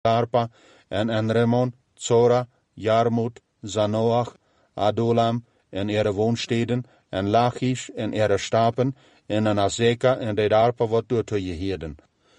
Darpa, en Rimmon, Zora, Jarmut, Zanoach, Adulam, en ihre woonsteden, en Lachish, en ihre stapen, en Azeka, en de Darpa wat door te Jehiden.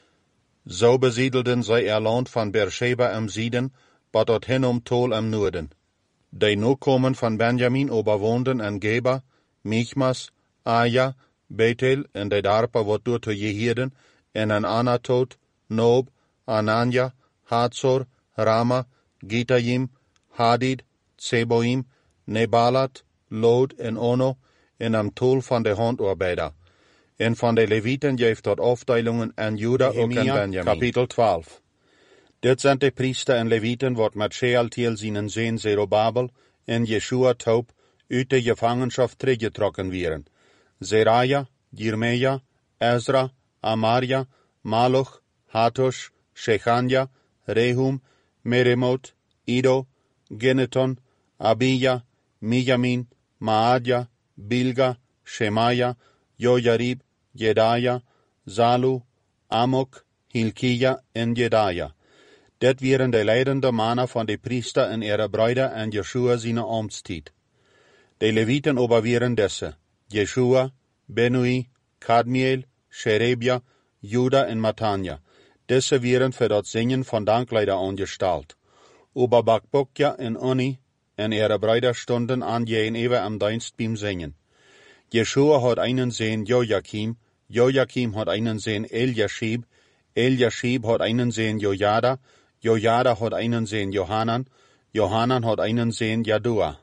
Zo besiedelden zij land van Beersheba am Zieden, bat dorthin Tol am Noorden. De Nokomen van Benjamin overwoonden en Geba, Michmas, Aja, Bethel, en de Darpa wat door te Jehiden, en Anatot, Nob, Ananja, Hatzor, Rama, Gitayim, Hadid, Tseboim, Nebalat, Lod en Ono, en am Tol van de handarbeider. En van de Levieten geeft tot afdelingen aan Juda ook aan Benjamin. Kapitel 12. Dit zijn de priester en Levieten, wat met Shealtiel zijn zoon Zerubabel en Jeshua Taub uit de gevangenschap teruggetrokken werden. Zeraja, Jeremia, Ezra, Amaria, Maluch, Hatush, Shechania, Rehum, Meremot, Ido, Geneton, Abija, Mijamin, Maadja, Bilga, Shemaya, Jojarib, Jedaja, Zalu, Amok, Hilkia en Jedaja. Dit waren de leidende mannen van de priester en ihre bruider en Jeshua zijn amtstijd. De Levieten waren deze: Jeshua, Benui, Kadmiel, Sherebia, Juda en Matanja. Deze waren voor dat zingen van dankleider aangesteld. Ober Bakbokja en Oni en ihre bruider stonden aan jenever am dienst beim Singen. Jeshua had einen Sohn Joachim, Joachim had einen Sohn Eliashib, Eliashib had einen Sohn Jojada, Jojada had einen Sohn Johanan, Johanan had einen Sohn Jadua.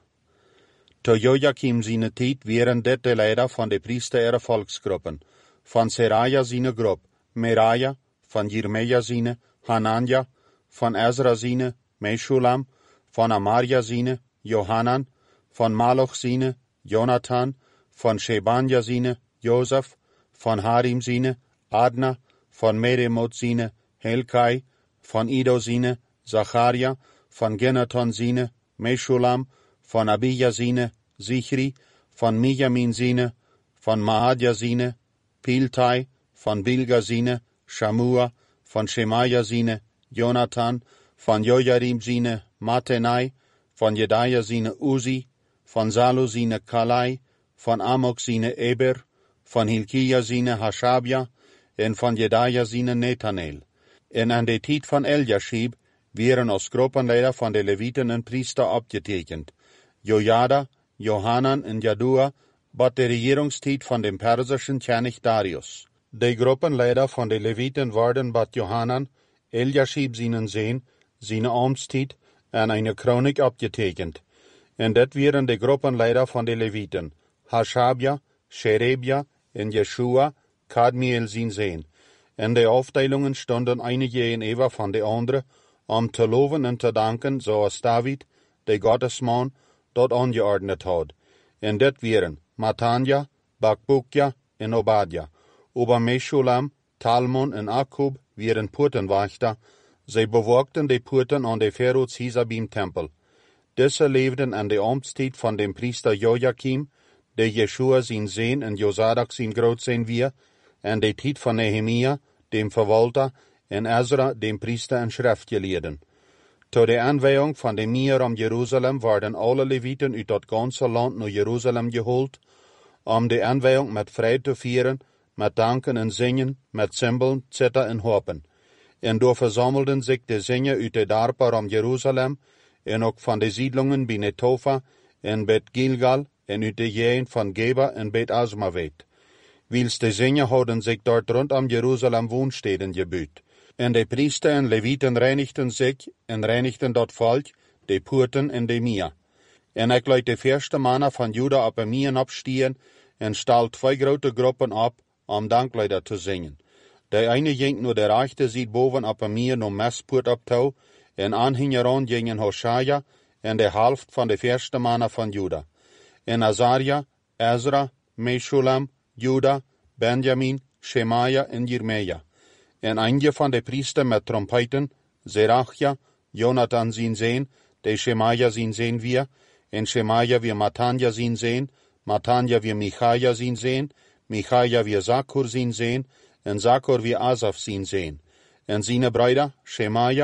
To Joachim seine tijd waren dit de leider van de priester ihrer volksgruppen. Van Seraja seine groep, Meraja, van Jeremia seine, Hananja, van Ezra seine, Meshulam, van Amaria seine, Johanan, van Maluch seine, Jonathan, van Shebanja seine, Joseph, van Harim seine, Adna, van Meremot seine, Helkai, van Ido seine, Zacharia, van Genaton seine, Meshulam, van Abija seine, Zichri, van Mijamin seine, van Maadja seine, Piltai, van Bilga seine, Shamua, van Shemaya seine, Jonathan, van Jojarim seine, Matenai, van Jedaja seine, Uzi, van Zalu seine, Kalai, van Amok seine, Eber, van Hilkia seine, Hashabja, en van Jedaja seine, Netanel. En aan de tijd van Eliashib waren als gruppenleider van de Levieten en priester opgetekend. Jojada, Johanan en Jadua, bat de regeringstijd van de persischen König Darius. De gruppenleider van de Levieten waren bat Johanan, Eliashib seinen Sohn, seine amtstijd en eine Chronik opgetekend. En dit waren de gruppenleider van de Levieten, Hashabja, Sherebia en Jeshua, Kadmiel zijn Sohn. En de afdelingen stonden einige in Eva van de andere, om te loven en te danken, zoals David, de Gottesman, dat aangeordnet had. En dit waren Matanja, Bakbukja en Obadja. Ober Meshulam, Talmon en Akub waren poortenwachter. Zij bewaakten de poorten aan de Pharaohs Hisabim tempel. Deze leefden aan de amtstijd van de priester Joachim, de Jeshua zijn zoon en Jozadak zijn grootzoon weer, en de tijd van Nehemia, dem verwalter, en Ezra, dem priester en schriftgeleerden. Tot de aanwijing van de Meer om Jeruzalem werden alle Levieten uit dat ganze land naar Jeruzalem gehoord, om de aanwijing met vrij te vieren, met danken en zingen, met cymbalen, zither en harpen. En door verzamelden zich de zingen uit de dorpen om Jeruzalem, en ook van de siedlungen bij Netofa, en Bet Gilgal, en uit de gegend van Geba en Bet Asmavet. Wils de zingen hadden zich dort rondom Jeruzalem woonsteden gebuut. En de priester en Levieten reinigten zich, en reinigten dat volk, de poorten en de Mia. En ik liet de eerste mannen van Juda op de Mien opstieren, en stal 2 grote groepen op, om dankleider te zingen. De ene ging naar de rechte zijde boven op de Mien om Mespoort op touw, en aanhingeron gingen Hoshaja, en de helft van de eerste mannen van Juda. En Azaria, Ezra, Meshulam, Juda, Benjamin, Shemaya en Jeremia. En eindje van de priester met trompeten, Zerachja, Jonathan zijn zoon, de Shemaya zijn zoon weer, en Shemaya weer Matanja zijn zoon, Matanja weer Michaja zijn zoon, Michaja weer Zakur zijn zoon, en Zakur weer Asaf zijn zoon. En zijn bruider, Shemaya,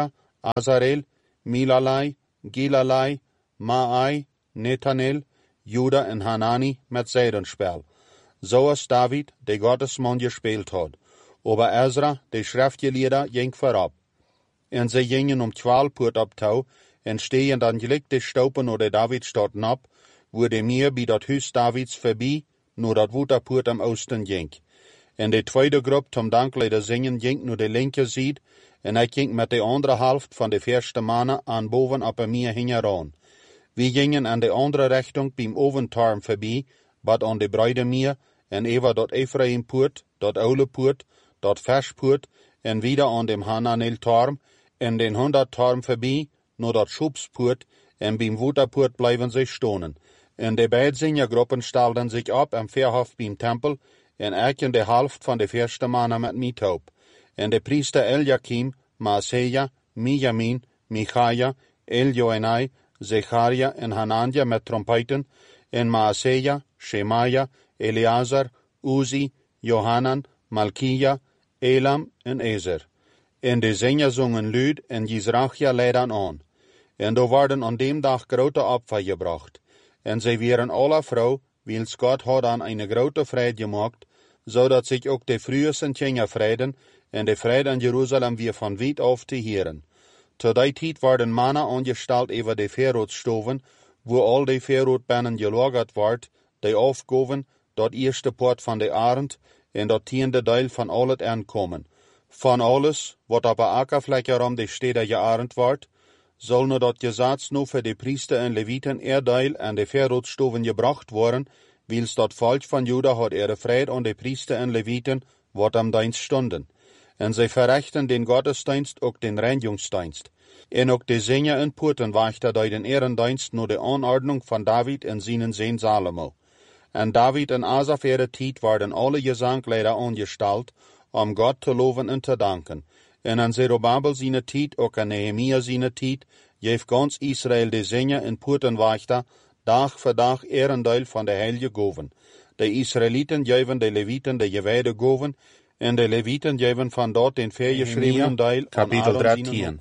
Azarel, Milalai, Gilalai, Maai, Netanel, Juda en Hanani met Zeidenspel. Zoals David, de Gottesman gespeeld had. Aber Ezra, de schriftgeleerde, ging voorop. En ze gingen 12 poort op touw, en stehen dan gelijk de stopen naar de Davidstad op, wo de meer bij dat huis Davids voorbij, naar dat Woeterpoort am oosten ging. En de tweede groep tom danklijde zingen ging naar de linker zijde, en hij ging met de andere helft van de eerste mannen aan boven op een meer hingeran. We gingen aan de andere richting beim Oventarm voorbij, wat aan de Bruidemeer, en even dat Ephraimpoort, dat Oulepoort, dat Verspoort, en wieder aan dem Hananeltarm, en den 100-Tarm voorbij, naar dat Schubspoort, en beim Woeterpoort blijven ze stonen. En de beide zingergroepen stelden zich op en verhof beim Tempel, en elk de helft van de eerste mannen met miethoop. En de priester Eliakim, Maaseja, Mijamin, Michaja, Eljoenai, Zecharia en Hanania met trompeten, en Maaseja, Shemaja, Eleazar, Uzi, Johanan, Malkia, Elam en Ezer. En de zingers zongen luid en Jizrachia leidden aan. En er werden aan dem dag grote Opfer gebracht. En zij waren alle vrouw, wils Gott had aan een grote vrede gemaakt, zodat zich ook de frühesten Tjenger vreden, en de vrede in Jeruzalem weer van weit af te heren. Zu die tijd werden mannen aangesteld over de Verrootstoven, wo al de Verrootbannen gelagert wordt, die afgoven, dat eerste poort van de arend, en dat tiende deel van al het aankomen. Van alles, wat op een akkervlekje om de steden gearend wordt, zal nu dat gezats nu voor de priester en levieten deel aan de Verrootstoven gebracht worden, wils dat volk van Juda had vrede aan de priester en levieten, wat am dienst stonden. En zij verrichten den Gottesdienst ook den Reinigungsdienst. En ook de zinger en poortenwachter die den Ehrendienst naar de Anordnung van David en zijn zoon Salomo. En David en Asaf tijd werden alle gezangleider aangesteld, om God te loven en te danken. En aan Zerubabel zijn tijd, ook aan Nehemia zijn tijd, geeft gans Israël de zinger en poortenwachter dag voor dag erendeel van de heilige goven. De Israëlieten geven de Levieten de gewijde goven, en de Levieten geven van dort den vergeschreven deel kapitel aan Aaron 13.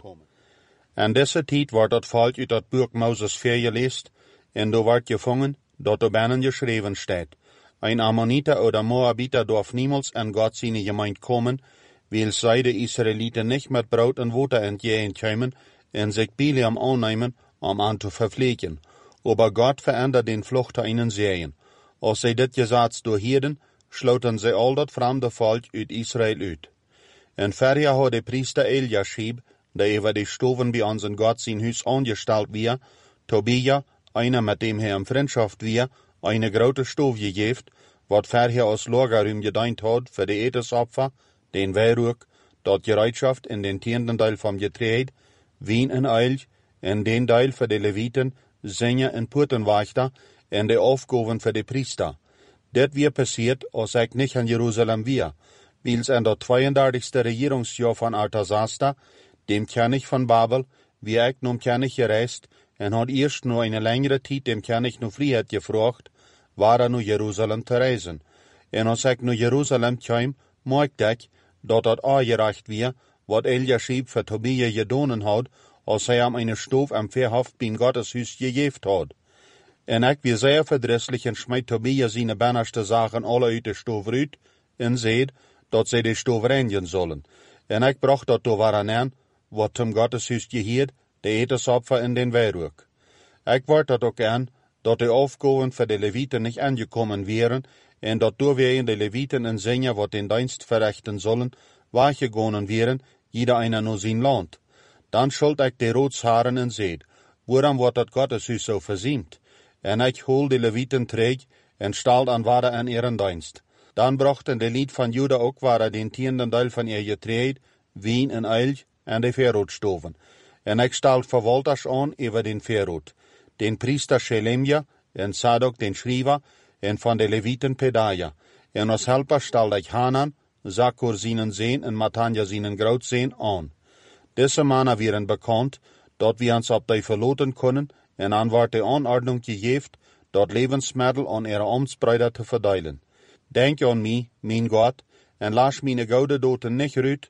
En deze tijd wordt dat volk uit dat boek Moses vergeleest, en do wordt gevangen, dat er binnen geschreven staat. Ein Ammoniter oder Moabiter darf niemals an Gott seine Gemeinde kommen, weil zij de Israëlieten nicht mit Brot und Water entgegenkommen en sich Biliam annehmen, an zu verpflegen. Aber Gott verändert den Flucht ihnen Serien. Als zij dit gezats doorhielden, sloten zij al dat vreemde volk uit Israël uit. En verder had de priester Eliashib, der over de stoven bij onze God zijn huis aangesteld weer, Tobia, einer mit dem in Freundschaft weer, eine grote stoof gegeven, wat verder als Lagerruim gedient had voor de etensopfer, den Weihrauch, dat Gereitschaft in den tienden deel van Getreid, wien en oil, en den deel voor de Levieten, zinger en poortenwachter, en de aufgaven voor de priester. Dit weer passiert, als ik niet in Jeruzalem weer, wils in dat 32. regeringsjahr van Artasasta, dem König van Babel, wie ik nom König gereist, en had eerst nog een längere tijd dem König nog vrijheid gevraagd, waar naar Jeruzalem te reizen. En als ik naar Jeruzalem kwam, merkte ik, dat aangereicht weer, wat Eliashib voor Tobia gedonen had, als hij hem een stoof am Verhof beim Gotteshuis gegeven had. En ik weer zeer verdrisselijk en schmeidt Tobia zijn bannerste zaken alle uit de stoof uit, en zeid, dat zij de stoof reinigen zullen. En ik bracht dat door aan, wat zum Gotteshuis geheerd, de etensopfer in den Weihrauch. Ik word dat ook aan, dat de aufgaven voor de Levieten niet aangekomen wären, en dat doorwegen de Levieten en zinger wat den dienst verrichten zullen, weggegangen wären, jeder einer nur zijn land. Dan schuld ik de roodsharen en zeid, waarom wordt dat Gotteshuis zo verziemt? En ik hol de Levieten terug, en stal aan ware aan ihren dienst. Dan brachten de lied van Juda ook ware den tienden deel van ihr Getreid, wien en oil, en de Verrootstoven. En ik stal verwalters aan over den Verroot, den priester Shelemja, en Sadok den Schrijver, en van de Levieten Pedaja. En als helper stal ik Hanan, Zakur zijn zoon en Matanja zijn grootzoon aan. Deze mannen waren bekend, dat we ons op die verloten kunnen, en aan wordt de aanordnung gegeven, dat levensmiddel aan ihre amtsbruider te verdelen. Denk aan mij, mijn God, en laat mijn gouden doten niet uit,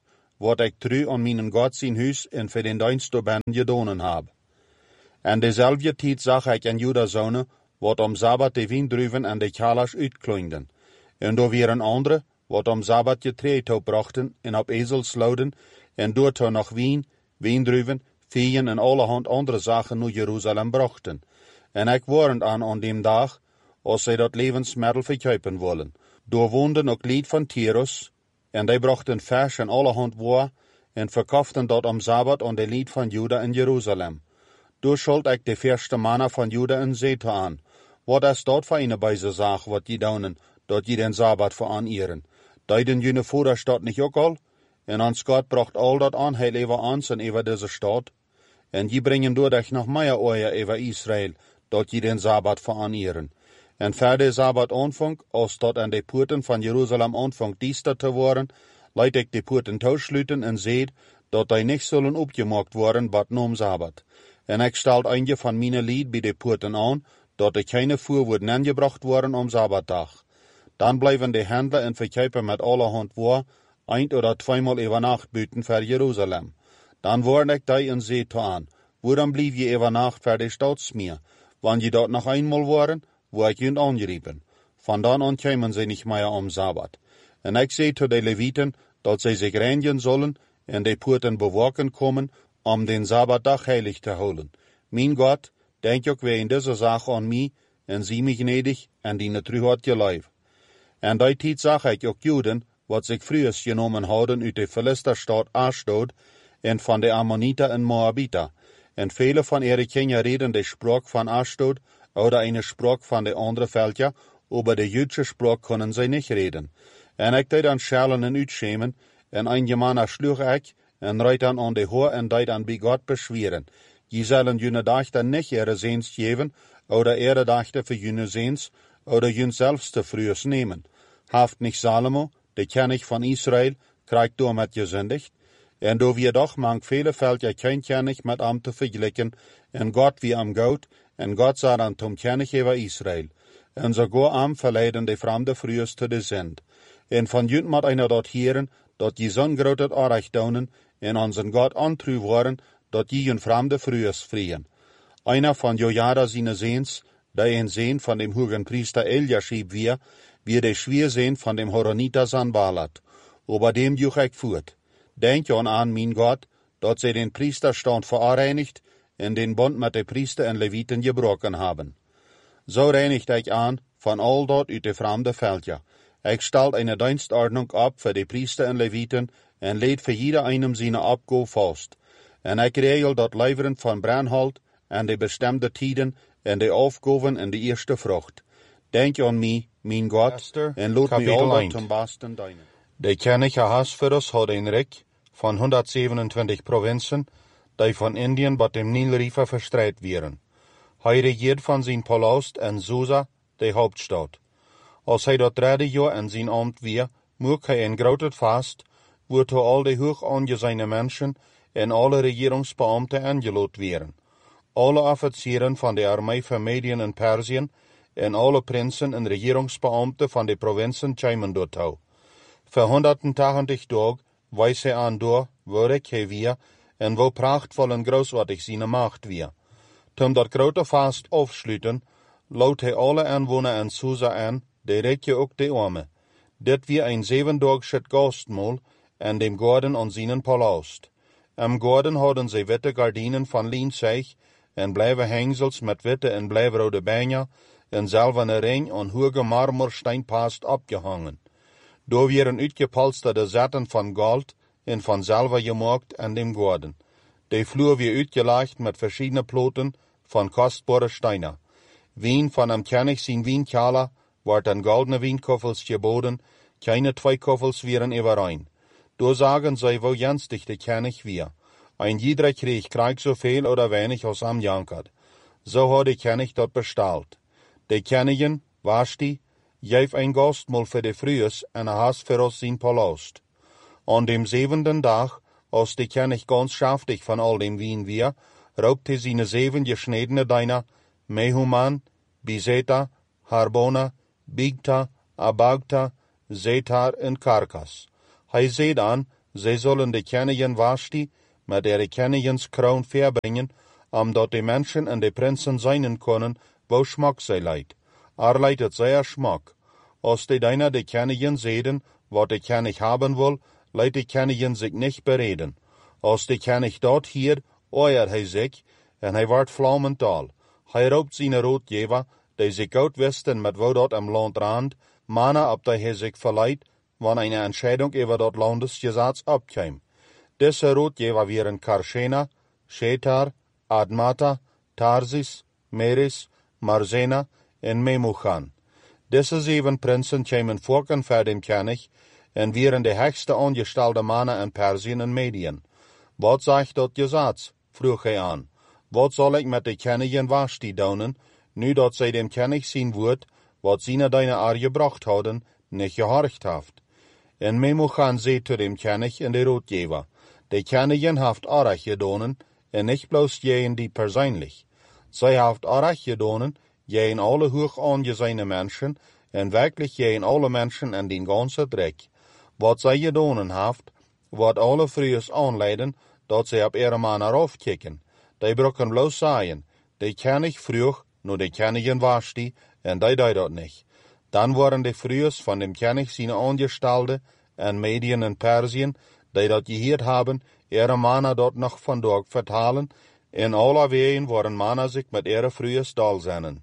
wat ik tru aan mijn God zijn huis en voor den dienst ben gedonen heb. En dezelfde tijd zag ik in Judazonen, wat om Sabbat de wijndruiven en de chalers uitkloinden. En daar weer een andere, wat om Sabbat getreed brachten en op ezels louden, en door nog wijn, wijndruiven, veen en allerhand andere zaken naar Jeruzalem brachten. En ik warend aan dem dag, als zij dat levensmiddel verkopen willen. Door woonden ook lied van Tyrus, en die brachten vers en allerhand waar, en verkauften dat om Sabbat aan de lied van Juda in Jeruzalem. Door schuld ik de eerste mannen van Juda in Zeta aan. Wat is dat voor een bijze zaak, wat je doen, dat je den Sabbat veranieren? Deiden jullie voeders dat niet ook al? En ons God bracht al dat aan, hij over ons en over deze stad. En je brengen door dich nog meer oor over Israël, dat je den Sabbat veranieren. En verder Sabbat aanvang, als dat aan de poorten van Jeruzalem aanvangt diester te worden, leid ik de poorten toesluiten en zeed, dat die niet zullen opgemaakt worden, wat noem Sabbat. En ik stelt eindje van mijn lied bij de poorten aan, dat er keine voorwoorden aangebracht worden om Sabbatdag. Dan blijven de handelen en verkopen met allerhand waar, een oder tweemaal over nacht buiten voor Jeruzalem. Dan word ik die en zeed aan, waarom blijf je over nacht voor de staatsmeer? Wanneer je dat nog eenmaal worden, word je aangeriepen. Van dan aan komen ze niet meer om Sabbat. En ik zei tot de Leviten, dat zij zich reinigen zullen en de poorten bewaken komen, om den Sabbatdag heilig te houden. Mijn God, denk ook weer in deze zaak aan mij, en zie mij gnädig, en die trouw had je lijf. En die tijd zag ik ook Juden, wat zich vroeger genomen hadden uit de Philisterstad Ashdod, en van de Ammoniter en Moabiter. En vele van ihre Kinder reden de Sprach van Ashdod, oder eine Sprach van de andere Völker, aber de Jüdische Sprach können sie nicht reden. En ik deed dan schalen en uitschemen, en een Germaner sloeg ik, en reit dan aan de hoor en deed dan bij God beschweren. Je zullen jullie dachten niet ihre zeens geven, oder ihre dachten voor jullie zeens, oder jullie zelfs te vroeg nemen. Haft nicht Salomo, de König van Israël, krijgt door met gesündigt, en door wir doch mang vele Völker kein König met am te vergelijken, en God wie am goud, en God sah dan zum König über Israël, en sogar am verleiden de fremde vroegers te de zend. En van jut moet einer dort heren, dat je zo'n groot aanrecht donen, en onze God antru worden, dat je een fremde vroegers vrien. Einer van Jojada zijn zeens, die een zeen van dem hogen priester Eliashib wie de schwierzeen van dem Horoniter Sanballat. Ober dem juch ik voert. Denk je aan, mijn God, dat zij den priesterstand verreinigt en den Bund met de priester en Leviten gebroken hebben. Zo reinigt ik aan van al dat uit de fremde Völker. Ik stel eine Dienstordnung ab für de priester en Leviten en leed voor jeder einem seine Abgabe vast. En ik regel dat leveren van brandhout en de bestemde tijden en de aufgaven en de eerste vrucht. Denk aan mij, mijn God, en laat mij al dat ten besten dienen. De König Ahasverus had een rijk van 127 provinzen, die van Indien tot dem Nilriver verstreit waren. Hij regiert van zijn palast en Susa, de Hauptstadt. Als hij dat 3 jaar in zijn ambt weer, mocht hij een groot vast, wordt hij al de hoog aangezijne mensen en alle regeringsbeamten aangeloot werden. Alle officieren van de armee van Medien en Persien en alle prinsen en regeringsbeamten van de provinzen kwamen dorttoe. Voor 180 dagen wees hij aan door, würdig hij weer, en wo prachtvol en großartig zijn macht weer. Tom dat grote vast afsluiten, loot hij alle aanwoner en Susa aan, de rijke ook de arme. Dit weer een 7-dagsche gastmaal en dem Gordon aan zijn palast. Am Gordon hadden zij witte gardinen van lienzeug en blijven hengsels met witte en blijvrode bijna en zilverne ring aan hoge marmorsteinpast opgehangen. Door werden uitgepolsterde zetten van goud en van zilver gemaakt aan dem Gordon. De vloer weer uitgelegd met verschiedene ploten van kostbare steinen. Wien van am König zijn wijnkelder wordt aan goldene wijnkoffels geboden, keine 2 koffels wären überein. Door sagen zij wo jenstig de König wir. Ein jeder krieg so viel oder wenig als am jankert. So hat de König dat bestalt. De Königin, Vashti, geef ein Gastmahl für de Frühes en Ahasverus sein Palast. An dem 7. Dag, als de König ganz schaftig von all dem Wien wir, raubte seine 7 geschnittene Diener, Mehuman, Bizeta, Harbona, Bigta, Abagta, Zetar en Karkas. Hij zei dan, Sie sollen de Königin Vashti mit ihre Königins-Kroon verbringen, dat die Menschen en de Prinzen zijn können, wo Schmack zij leidt. Leidt het sehr Schmack. Als die deiner de Königin sehen, wat de König haben will, leidt de Königin sich nicht bereden. Als de König dort hier, oeier hij zich, en hij wordt vlammend. Hij roept zijn roodgever, die zich uitwisten met wo dat am Land rand, mannen op die hij zich verleidt, wanneer een Entscheidung über dat Landesgesetz abkäme. Diese roodgever wären Karschena, Shetar, Admata, Tarsis, Meris, Marzena en Memuchan. Diese 7 Prinzen kämen vorken voor dem König en wären de höchste angestellte mannen in Persien en Medien. Wat zegt dat Gesetz? Vroeg hij aan. Wat zal ik met de Königin Vashti doen, nu dat zij dem König zien woord, wat zine deine ar gebracht hadden, nicht gehorcht haft? En Memuchan zei zu dem König en de roodgever, de Königin haft arach gedonen, en nicht bloß jeen die persoonlijk. Zij haft arach gedonen, jeen alle hoch angezijne Menschen, en wirklich jeen alle Menschen en den ganzen Dreck. Wat zij gedonen haft, wat alle vrees aanleiden, dat zij op ihre man afkicken. Die brokken bloß sagen, die König vroeg, nur de Königin Vashti, en die deed dat nicht. Dan waren de vrees van dem König zijn Angestellte en Medien in Persien, die dat gehoord haben, ihre Männer dort noch von dort vertalen, en alle ween waren Männer sich mit ihre vrees dal zijn.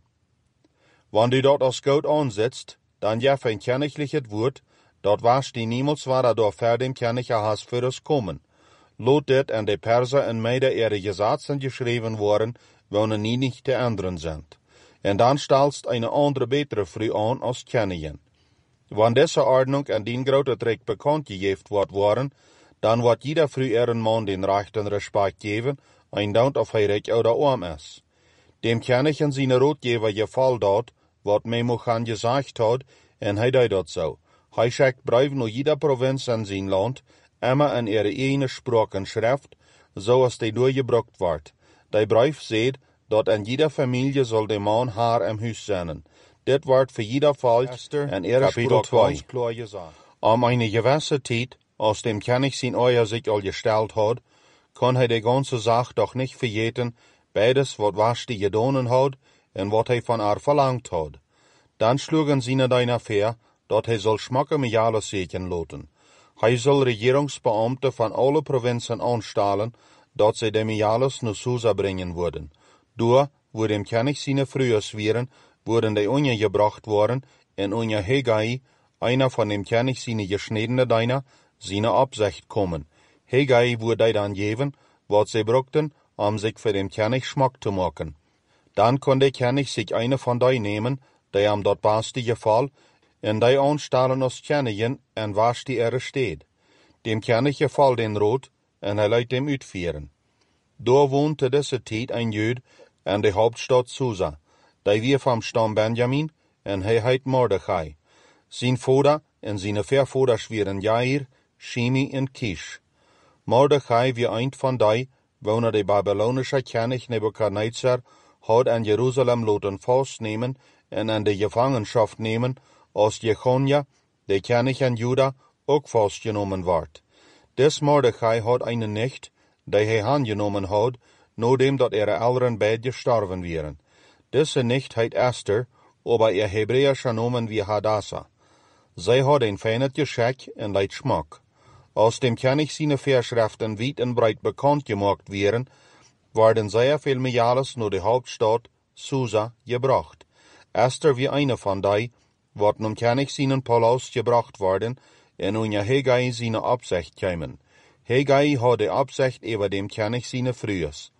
Wann die dort als Gott ansetzt, dann jef ein königliches Wort, dort Vashti niemals war door ver dem König has für es kommen. Lot dit en de Perser en Mede ihre Gesetzen geschrieben worden, wonen nie nicht te ändern sind. En dan stelst eine andere betere früh an als Königin. Wann diese Ordnung en den grote Trick bekannt gegeben worden, dann wird jeder früh ihren Mann den rechten Respekt geben, ein Daunt auf hij recht oder arm ist. Dem König en seine Rotgeber gefall dort, wat Memuchan gesagt hat, en hij deed dat zo. Hij schickt Brief naar jeder Provinz in zijn land, immer in ihre eigene Sprache en Schrift, so als die doorgebracht wordt. Die Brief zegt, dat in jeder Familie soll de man haar im Huis zijn. Dit wordt voor jeder Volk en ihre Sprache klar gesagt. Eine gewisse Tijd, als dem König sein Eier sich al gestellt hat, kann hij de ganze Sache doch nicht vergeten, beides wat Vashti gedonen hat en wat hij van haar verlangt hat. Dan schlugen sie deiner ver, dat hij soll schmakke Miales seken loten. Hij soll Regierungsbeamte van alle Provinzen anstellen, dat sie de Miales naar Susa bringen würden. Door, wo dem König seine Frühes wären, wurden die Unge gebracht worden, en Unge Hegai, einer von dem König seine geschnittene Deiner, seine Absicht kommen. Hegai wurde dann geben, wat sie brauchten, sich für den König Schmack zu machen. Dann konnte der König sich eine von die nehmen, die am dort beste gefall, en die anstellen als Königin en Vashti ihre steht. Dem König gefall den Rot, en hij leidt dem uitvieren. Daar woonte deze tijd een Jood in de Hauptstadt Susa, die wie vom Stamm Benjamin, en hij heet Mordechai. Zijn vader en zijn vervaders waren Jair, Shimi en Kish. Mordechai wie een van die, wonen de Babylonische König Nebukadnezar, had in Jeruzalem laten vastnemen en in de Gefangenschaft nemen, als Jechonia, de König in Juda, ook vastgenomen werd. Des Mordechai had eine nicht, die hij aangenomen had, nadat dat ihre Eltern beide gestorven waren. Diese nicht heet Esther, aber ihr hebräischer Namen wie Hadassah. Zij had een feines Geschick en leidt Schmack. Als dem König seine Verschriften weit en breit bekannt gemacht wären, werden sehr viel Miales naar de Hauptstadt Susa gebracht. Esther wie eine von die, wat nom König seinen Palast gebracht worden, en unja Hegai seine Absicht kämen. Hegai had de Absicht über dem König seine Frühes.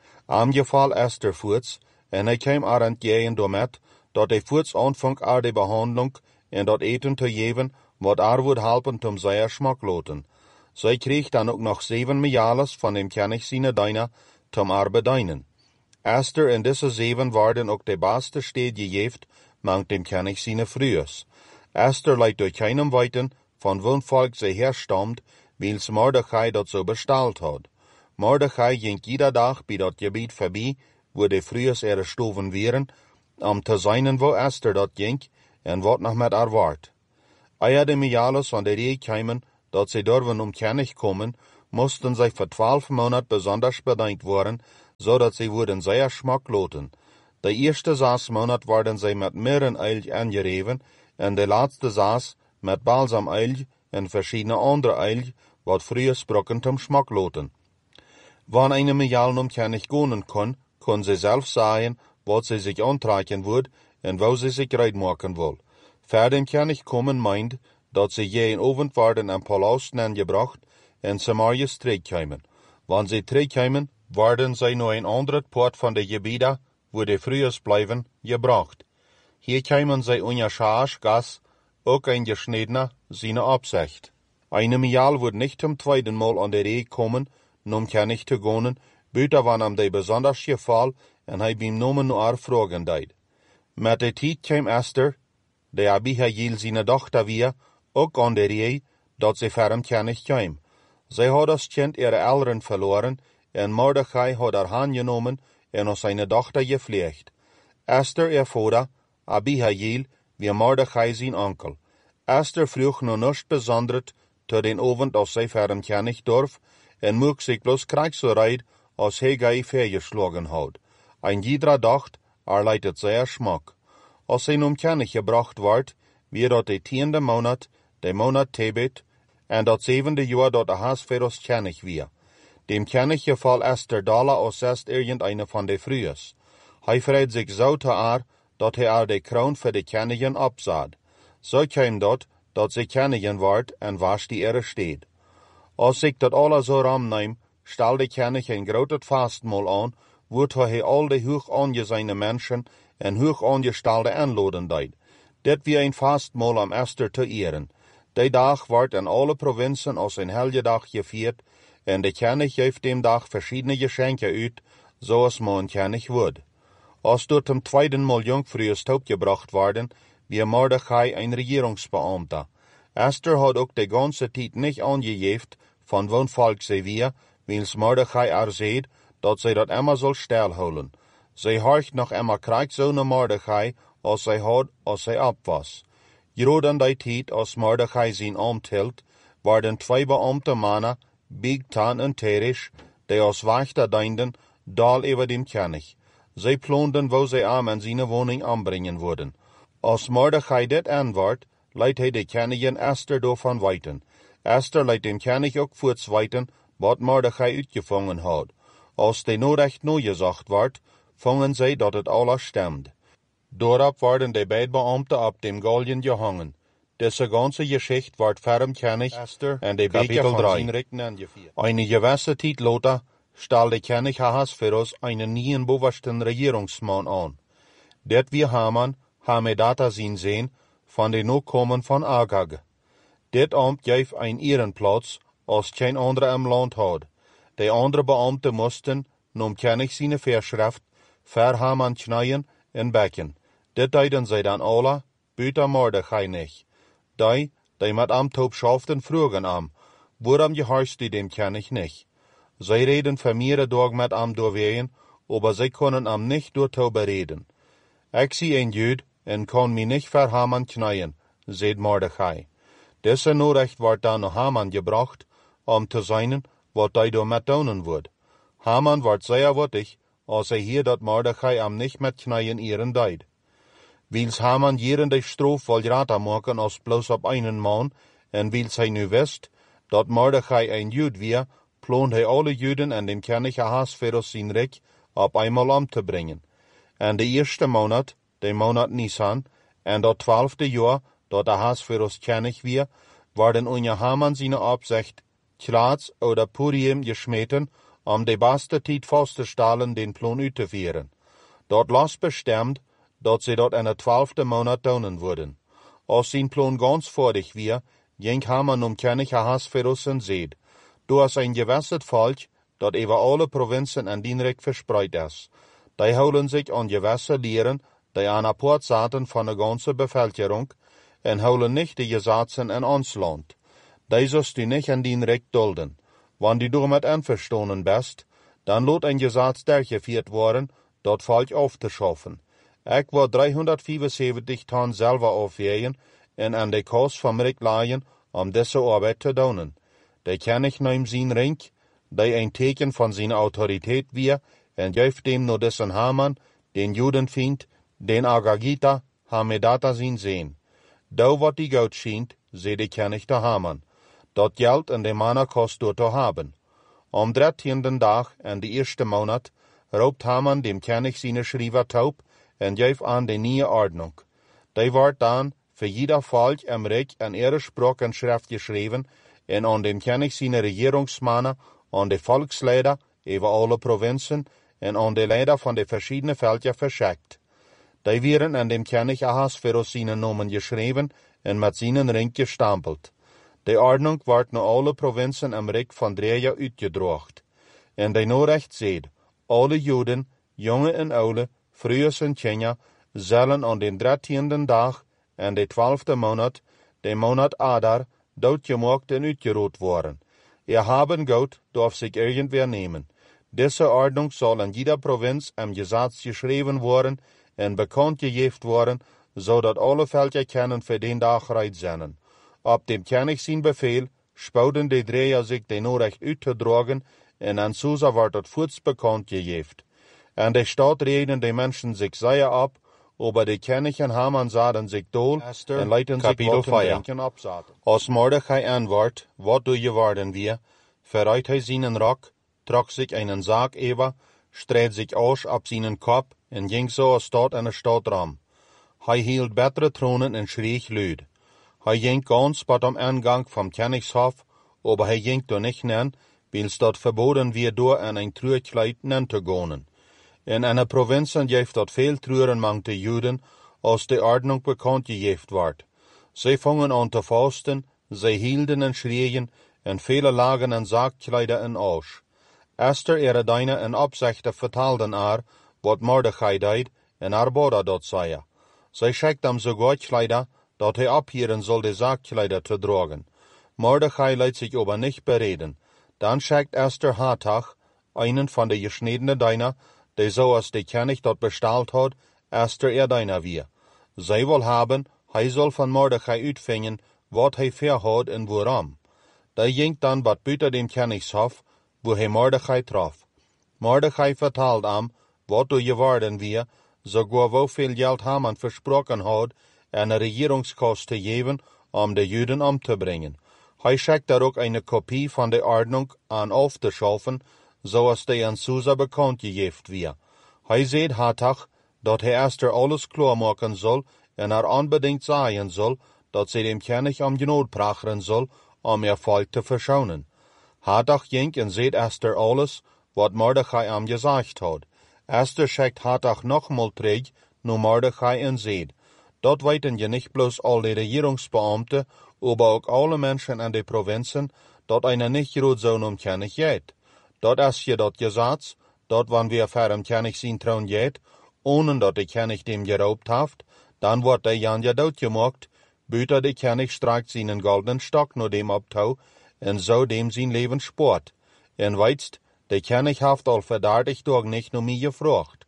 Am Gefall Esther voorts, en hij kwam haar entgegen damit, dat hij voorts aanvang haar de behandeling en dat eten te geven, wat haar would helpen tom zeer smak loten. Zij kreeg dan ook nog 7 Miales van dem König seine Deiner tom haar bedienen. Esther en deze 7 worden ook de beste steed gegeven, mangt dem König seine Frühes. Esther leidt durch keinem weten, van welk volk zij herstammt, wils Mordechai dat zo besteld had. Mordechai ging jeder dag bij dat gebied voorbij, wo de Frühes ihre stoven wären, te zijn wo Esther dat ging, en wat nog met haar waard. Eier de Miales van de Ree kwamen, dat sie dürfen König kommen, mussten sie für 12 Monate besonders bedankt worden, so dat sie wurden sehr schmackloten. De eerste 6 Monate werden sie mit Mirrenöl angereven, en de laatste 6 mit Balsamöl en verschiedene andere Öl, wat früher Sprocken zum Schmackloten. Wann eine Million König gonen kon sie selbst sagen, wat sie sich antreiken wird, en wo sie sich reitmaken will. Für den König kommen meint, dat sie je in Abend werden am Palast angebracht, en Samaria terugkomen. Wann sie terugkomen, werden sie nur ein anderes Port von der Gebiete, wo die früher bleiben, gebracht. Hier kommen sie unter Gas, auch eingeschnittener, seine Absicht. Eine Mial wird nicht zum zweiten Mal an der Reihe kommen, König zu gehen, büter wann am de besonders Gefall, en hij beim Nomen nur fragen deed. Met de tijd kwam Esther, de Abihail seine Tochter weer, ook an der Reihe, dat sie für den König kwam. Sie hat das Kind ihre Eltern verloren, en Mordechai hat Hand genommen en aus seine Tochter gepflegt. Esther, ihr Vater, Abihail, wie Mordechai sein Onkel. Esther vroeg noch nichts Besonderes zu den Abend, als sie für den König darf, en mocht sich bloß Kriegsreit, als Hegai vergeschlagen hat. Ein jeder dacht, leitet sehr Schmack. Als sie König gebracht ward, wie dat de 10e Monat, de Monat Tebet, en dat 7e Jahr dat Ahasveros König wie. Dem König gefall Esther Dala als erst irgendeine von de Frühes. Hij freut sich so dat hij de Kroon für de Königin absad. So kam dat sie Königin ward en was die Ehre steht. Als sich dat alle so ramneim, stel de König ein groot Fastmahl an, wozu hij al de hoch angesehene Menschen en hoch angestellte anladen deed. Dit wie ein Fastmahl am Esther te ehren. De dag wordt in alle Provinzen als een helgedag gevierd, en de König geeft dem Dag verschiedene Geschenke uit, zoals man König wordt. Als door zum tweeden Mal Jungfrühes gebracht worden, wie Mordechai ein Regierungsbeamter. Esther hat ook de ganze tijd nicht angejeft, von woon Volk sie wie, wils Mordechai seht, dat sie dat immer soll stilhouden. Sie horcht noch immer Kriegssohne Mordechai, als sie had, als sie ab was. Gerade in die tijd, als Mordechai sein Amt hielt, waren 2 Beamte Männer, Bigtan und Teresh, die als Wächter dienten, dal über dem König. Sie planten, wo sie in seine Wohnung anbringen würden. Als Mordechai dit anward, leidt hij de Königin Esther davon weiten. Esther leidt dem König ook voortzweiten, wat Mordechai uitgevangen had. Als de norecht no gesagt ward, vangen zij dat het alles stemmt. Dorab werden de beide Beamte ab dem Galgen gehangen. Diese ganze Geschichte ward ferm König Esther en de Kapitel 3. Eine gewisse Zeit later stellte König Ahasveros einen neuen bewussten Regierungsmann an. Det wie Haman, Hamedata sein Sohn, von den Nachkommen von Agag. Dit Amt gaf ein Ehrenplatz, als kein anderer im Land hat. Die andere Beamte mussten, König seine Verschrift, für Haman kneien en becken. Dit deiden sie dann alle, büter Mordechai nicht. Die mit Amtobschaften fragen worum gehorchst du dem König nicht? Sie reden für mehrere Tage mit durchwehen, aber sie können nicht darüber reden. Ich sie ein Jüd en kann mich nicht für Haman kneien, sagt Mordechai. Diese Nachricht wird dann nach Haman gebracht, zu sein, was die damit tun wird. Haman wird sehr wütig, als hier dat Mordechai nicht mit kneien ihren deid. Wils Haman jede Strof will rater machen als bloß op einen Mann, en wils hij nu wist, dat Mordechai ein Jud wie, plant hij alle Juden en dem König Ahasveros sein Reich op einmal te brengen. En de eerste Monat, de Monat Nisan, en dat 12e Jahr, dat Ahasveros König wie, werden unter Haman seine Absicht, Klaats oder Purim geschmeten, de beste Tijd vastzustellen den Plan uitzuführen. Dat las bestemmt, dat sie dort in der 12. Monat tun würden. Als sein Plan ganz fertig wie, ging Haman König Ahasveros en seht. Du hast ein gewesset Volk, dat über alle Provinzen en dienrijk verspreid is. Die houden sich an gewisse Lehren, die an apart zaten von der ganzen Bevölkerung, en houden nicht die Gesetzen in ons Land. Die sollst du nicht an dienrijk dulden. Wann du damit einverstanden bist, dann lot ein Gesetz durchgeführt worden, dat Volk aufzuschaffen. Ich war 375 Tonnen selber aufwägen en an de Kost vom Rick leihen, deze arbeid te doen. De König neemt zijn ring, die een teken van zijn autoriteit weer, en geeft hem naar dessen Haman, den Judenfiend, den Agagita, Hamedata zijn zeen. Da wat die goud schijnt, zei de König te Haman. Dat geld en de manna kost door te hebben. Am 13. dag en de eerste maand roept Haman dem König zijn schrijver taub en geeft aan de nieuwe ordnung. Die wordt dan voor jeder Volk en Reich en ihre Sprache en Schrift geschreven en aan dem König zijn regeringsmannen, aan de Volksleider over alle provinzen en aan de Leider van de verschiedene Völker verschickt. Die werden an dem König Ahasverus zijn Namen geschreven en met zijn ring gestampelt. De ordnung wordt naar alle provinzen en Reich van Dreja uitgedroogd. En de Norecht zegt, alle Joden, jonge en oude, vroeger en kinderen, zullen aan den 13. dag en de 12e maand, de maand Adar, doodgemaakt en uitgeroot worden. Haben goud darf zich irgendwer nemen. Deze ordnung zal in jeder provinz am Gesetz geschreven worden en bekend gegeven worden, zodat alle Völker kennen voor den dag reit zijn. Op dem König zijn bevel spouden de Dreher zich de Norecht uit te dragen en an Susa wordt het voorts bekend gegeven. En de stad reden de mensen zich zeer op, aber de König en Haman zaten zich dool en leiden zich wat denken opzaten. Als Mordechai antwoordt, wat doe je worden wir, verreit hij zijn rok, trok zich einen Sarg over, streed zich aus op zijn kop en ging zo als stad en de stad ram. Hij hield betere tronen en schreeg luid. Hij ging ganz bij am Eingang vom Königshof, aber hij ging door nicht nen, wils dat verboden weer door en een truurkleid nen te gaan. In einer Provinz geeft dat veel truren mang de Juden, als de ordnung bekend gegeven wordt. Zij vangen aan te fasten, zij hielden en schrieën, en vele lagen en zaakkleider in aus. Esther ihre deine en opzichte vertaalden haar, wat Mordechai deed, en haar broeder dat zei. Zij schickt hem sogar Kleider, dat hij ophieren soll de zaakkleider te dragen. Mordechai leidt zich aber nicht bereden. Dan schickt Esther Hatach, einen van de geschniedene Diener, die zoals de König dat besteld had, Esther ihr Diener wie. Zij wil hebben, hij zal van Mordechai uitvingen, wat hij verhad en waarom. Die ging dan wat buiten dem Königshof, wo hij Mordechai traf. Mordechai vertelt hem, wat door geworden wie, sogar hoeveel geld Haman versprochen had, en een regierungskost te geven, om de Juden om te brengen. Hij schickt daar ook een kopie van de ordnung aan auf te schaffen, zoals die aan Susa bekend gegeven wie. Hij zegt Hatach, dat hij Esther alles klaarmaken zal, en haar unbedingt zeggen zal, dat zij dem König om genood prachen zal, om ihr Volk te verschonen. Hatach ging en zegt Esther alles, wat Mordechai am gesagt had. Esther schickt Hatach nochmal terug, naar Mordechai en zegt, dat weten je nicht bloß al de regierungsbeamten, aber ook alle mensen in de provinzen, dat eine nicht groot zo'n om König geht. Dat is je dat gezegd, dat wanneer wir voor hem König zijn troon geht, ohne dat de König dem geraubt heeft, dan wordt de Jan ja doodgemaakt, buiten de König strijkt zijn goldenen stok naar dem optouw, en zo dem zijn leven spoort. En weitst, de König heeft al verdaardig door nicht nur mij gevraagd.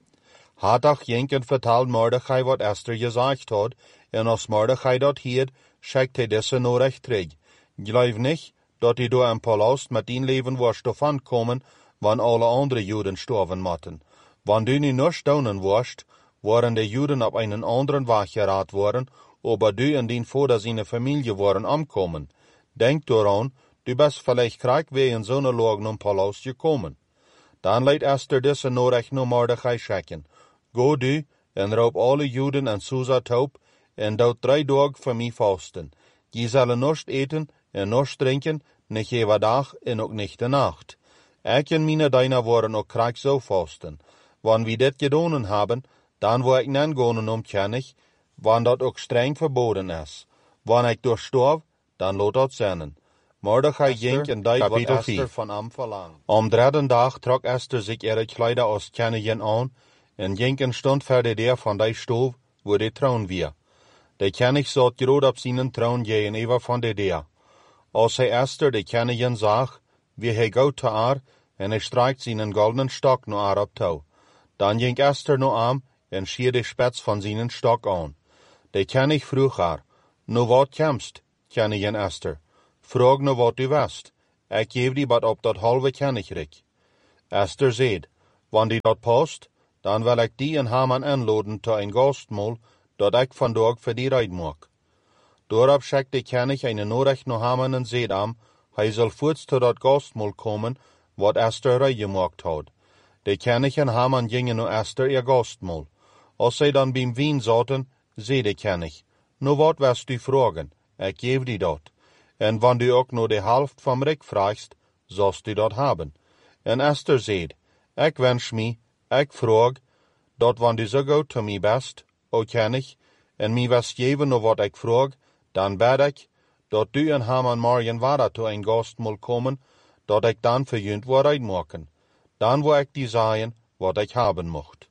Hatach ging en vertelt Mordechai wat Esther gezegd had, en als Mordechai dat hield, schickt hij deze Norecht terug. Geloof niet, dat hij door een palast met die leven was te komen, wanneer alle andere Juden sterven moeten. Wanneer du nu staunen warst, waren de Juden op einen anderen Weg geraten worden, aber du en die vader zijn familie waren omkomen. Denk daaraan, du bist vielleicht krank wie in zo'n Lage om Palast gekommen. Dan leidt Esther deze Norecht naar Mordechai schicken. Go du en roep alle Juden en Susa taub, en dood 3 dagen voor mij vasten. Je zullen niets eten en niets drinken, niet jeder dag en ook niet de nacht. Ik en mijn diener worden ook krank zo vasten. Wanneer we dit gedaan hebben, dan wil ik niet gaan om König, wanneer dat ook streng verboden is. Wanneer ik doorsterf, dan laat dat zijn. Mordechai ging en deed wat Esther van hem verlangde. Am 3. dag trok Esther zich ihre Kleider als Königin aan, en ging en stond voor de deur van die stoof, wo de troon weer. De König zat groot op zijn troon gegenüber van de deur. Als hij Esther de Königin zag, wie hij goud te haar, en hij strijkt zijn goldenen stok naar haar op touw. Dan ging Esther naar hem en schier de spets van zijn stok aan. De König vroeg haar, nu wat komst, Kennigin Esther, frag nu wat du west, ik geef die wat op dat halve Kennigrik. Esther zeid, wanneer die dat past, dan wil ik die en Haman inladen tot een gastmaal, dat ik vandaag voor die reid maak. Daarop schickte Kennig eine Nachricht nach Haman en zeid am, hij zal voorts tot dat gastmaal komen, wat Esther reid gemaakt had. De Kennig en Haman gingen naar Esther ihr gastmaal. Als zij dan beim wien zaten, zei de Kennig, nu wat wirst du vragen, ik geef die dat. En wanneer du ook nur de helft vom Rik fragst, sollst du dat haben. En Esther zeid, ik wens me, ik vraag, dat wanneer du zo goed te mij best, o Kennig, en mij wirst geven nu wat ik vraag, dan bid ik, dat du en Haman morgen wieder to een gastmaal komen, dat ik dan voor junt waarheid maken. Dan wil ik die zeggen, wat ik hebben mocht.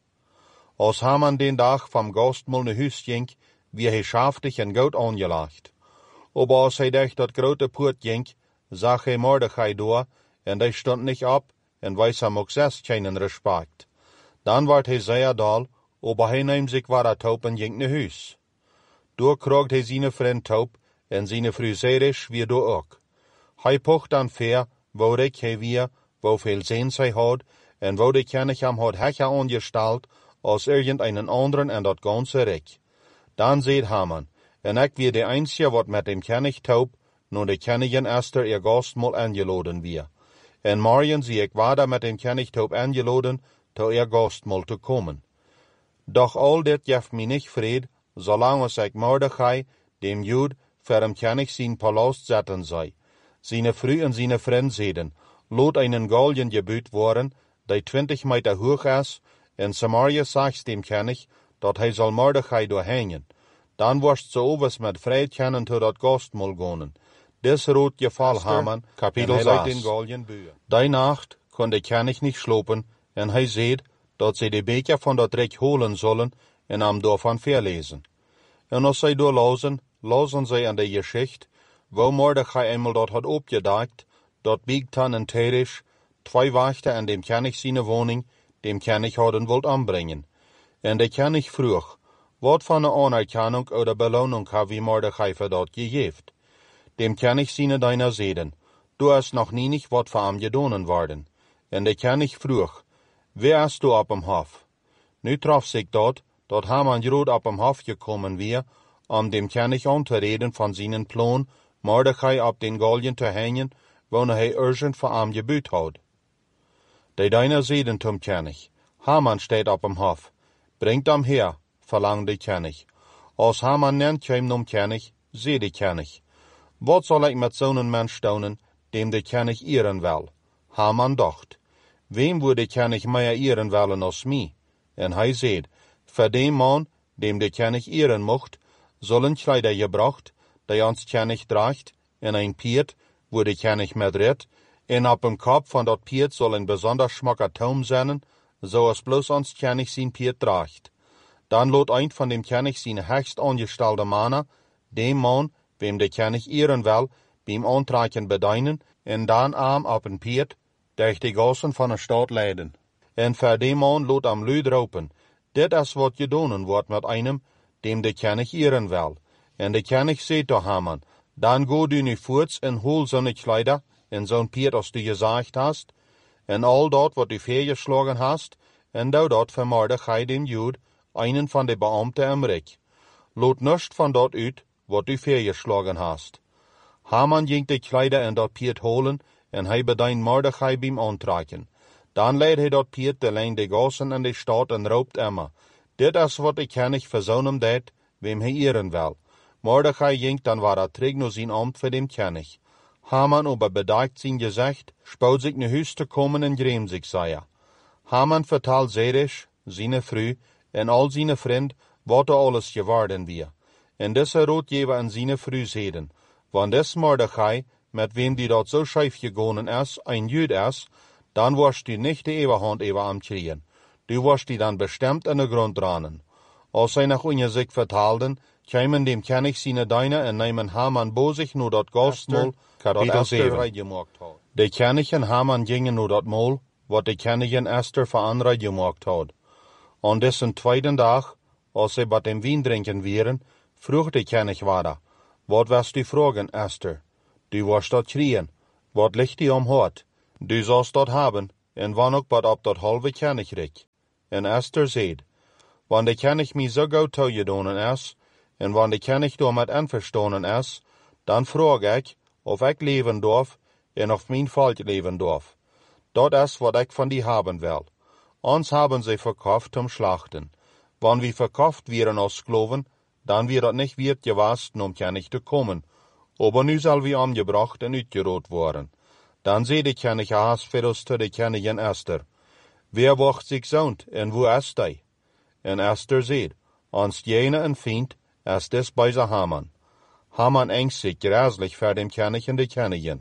Als Haman den dag vom gastmaal naar huis ging, wie hij schaftig en goed aangelegd. Aber als hij durch dat grote poort ging, zag hij Mordechai door, en hij stond niet op, en wees hem ook zelfs keinen respect. Dan werd hij zeer dal, aber hij neemt zich weer taub en ging naar huis. Door kroegt hij zijn vriend taub, en zijn vrouw Zeresh weer door ook. Hij pocht dan ver, wo rik hij weer, wo veel zins hij had, en wo de Kennig hem had hecher aangesteld, als irgendeinen anderen en dat ganze rik. Dan zeid Haman, en ik weer de einzige wat met dem Kennig taub, nur de Kennigin Esther ihr gastmaal eingeladen weer. En morgen zie ik wieder met dem Kennig taub eingeladen, to ihr gastmaal te komen. Doch al dit geeft mij niet vrede, zolang als ik Mordechai, dem Jud, voor hem Kennig zijn palast zetten zij. Zijn vrouw en zijn vriend zeiden, laat einen galgen gebuut worden, die 20 Meter hoog is, en Samaria zegt dem Kennig, dat hij zal Mordechai doorhängen. Dan worst zo overs met vrijheid kennen tot dat gastmaal gaan. Des rood geval Haman, kapitel 6. Die nacht kon de Kennig niet slopen, en hij zeid, dat zij de beker van dat rik holen zullen, en am daarvan verlezen. En als zij doorlozen, lozen zij aan de geschichte, wo Mordechai eenmaal dat had opgedakt, dat Bigtan en Teresh, 2 wachten aan dem Kennig zijn woning, dem Kennig hadden wilt aanbrengen. En de Kennig vroeg, wat van de anerkennung oder belohnung heb wie Mordechai voor dat gegeven? Dem Kennig zijn deiner zeiden, du hast noch nie nicht wat voor hem gedonen worden. En de Kennig vroeg, wer ist du op hem hof? Nu trof zich dat Haman groot op hem hof gekommen weer, dem Kennig aan te reden van zijn plan, Mordechai op den galgen te hängen, wanneer hij urgent voor hem gebuut had. De deiner zeiden zum Kennig, Haman steht op hem hof, bringt hem her, verlangt de Kennig. Als Haman nennt kwam Kennig, zei de Kennig, wat zal ik met zo'n mens doen, dem de Kennig ehren wil? Haman dacht, wem würde Kennig meer ehren willen als mij? En hij zei, voor den man, dem de Kennig ehren mocht, zullen Kleider gebracht, die ons Kennig draagt, en een Piet, wo de Kennig met redt, en op dem Kopf van dat Piet soll een besonders schmacker Taum zijn, zoals bloß ons Kennig zijn Piet draagt. Dan lot een van dem Kennig zijn höchst angestelde Manner, dem man, wem de Kennig ehren wil, beim Antragen bedienen, en dan am op een Piet, durch die gassen van een stad leiden. En voor dem man lot am Lüd roepen, dit is wat gedonen wordt met einem, dem de Kennig ehren wil. En de Kennig zei to Haman, dan go du nu voorts en hol zo'n Kleider, en zo'n Piet als du gezegd hast, en al dat wat du vergeschlagen hast, en doe dat voor Mordechai dem Jud, einen van de Beamten am Rik. Lot nichts van dat uit, wat du vergeschlagen hast. Haman ging de Kleider en dat Piet holen, en hij bedient Mordechai beim Antragen. Dan leidt hij dat Piet de lijn de gassen en de stad en roept immer, dit is wat de Kennig voor zo'n deed, wem hij ehren wil. Mordechai ging dan weer terug naar zijn ambt voor dem Kennig. Haman aber bedacht zijn gezicht, spout zich naar huis te komen en greem zich, zei hij. Haman vertelt Zeresh, zijn vrouw, en al zijn vriend, wat alles geworden weer. En deze roodgever en zijn vrouw zeiden, want des Mordechai, met wem die dat zo scheef gegaan is, een Jud is, dan worst du niet de Eberhand über am kriegen. Du worst die dan bestemmt in de grond ranen. Als zij nach unje zich vertaalden, kwamen dem Kennig zijn deiner en nemen Haman bo zich nu dat gastmaal, kapitel 7. De Kennig en Haman gingen nu dat maal, wat de Kennigin Esther veranreit gemaakt had. An dessen tweeden dag, als zij bij dem Wien drinken wieren, vroeg de Kennig wieder, Wat wirst du fragen, Esther? Du wirst dort kriegen. Wat ligt die hart? Du sollst dort haben, en wann ook wat op dat halve Königreich. En Esther zeid, wann de König mij so goed toegedonen is, en wann de König door met einverstonden is, dan vraag ik of ik leven darf, en of mijn volk leven darf. Dat is wat ik van die haben wil. Ons haben sie verkauft zum Schlachten. Wann wir verkauft wären als Sklaven, dann wir dat nicht wird gewasten, um König zu kommen. Aber nu soll wir umgebracht und uitgerot worden. Dann seh de König Ahasverus zu de Königin Esther. Wer wacht sich zoont, en wo ist hij? En Esther zeid, ons jene en Feind, ist des bei Haman. Haman ängst sich gräslich vor dem König und de Königin.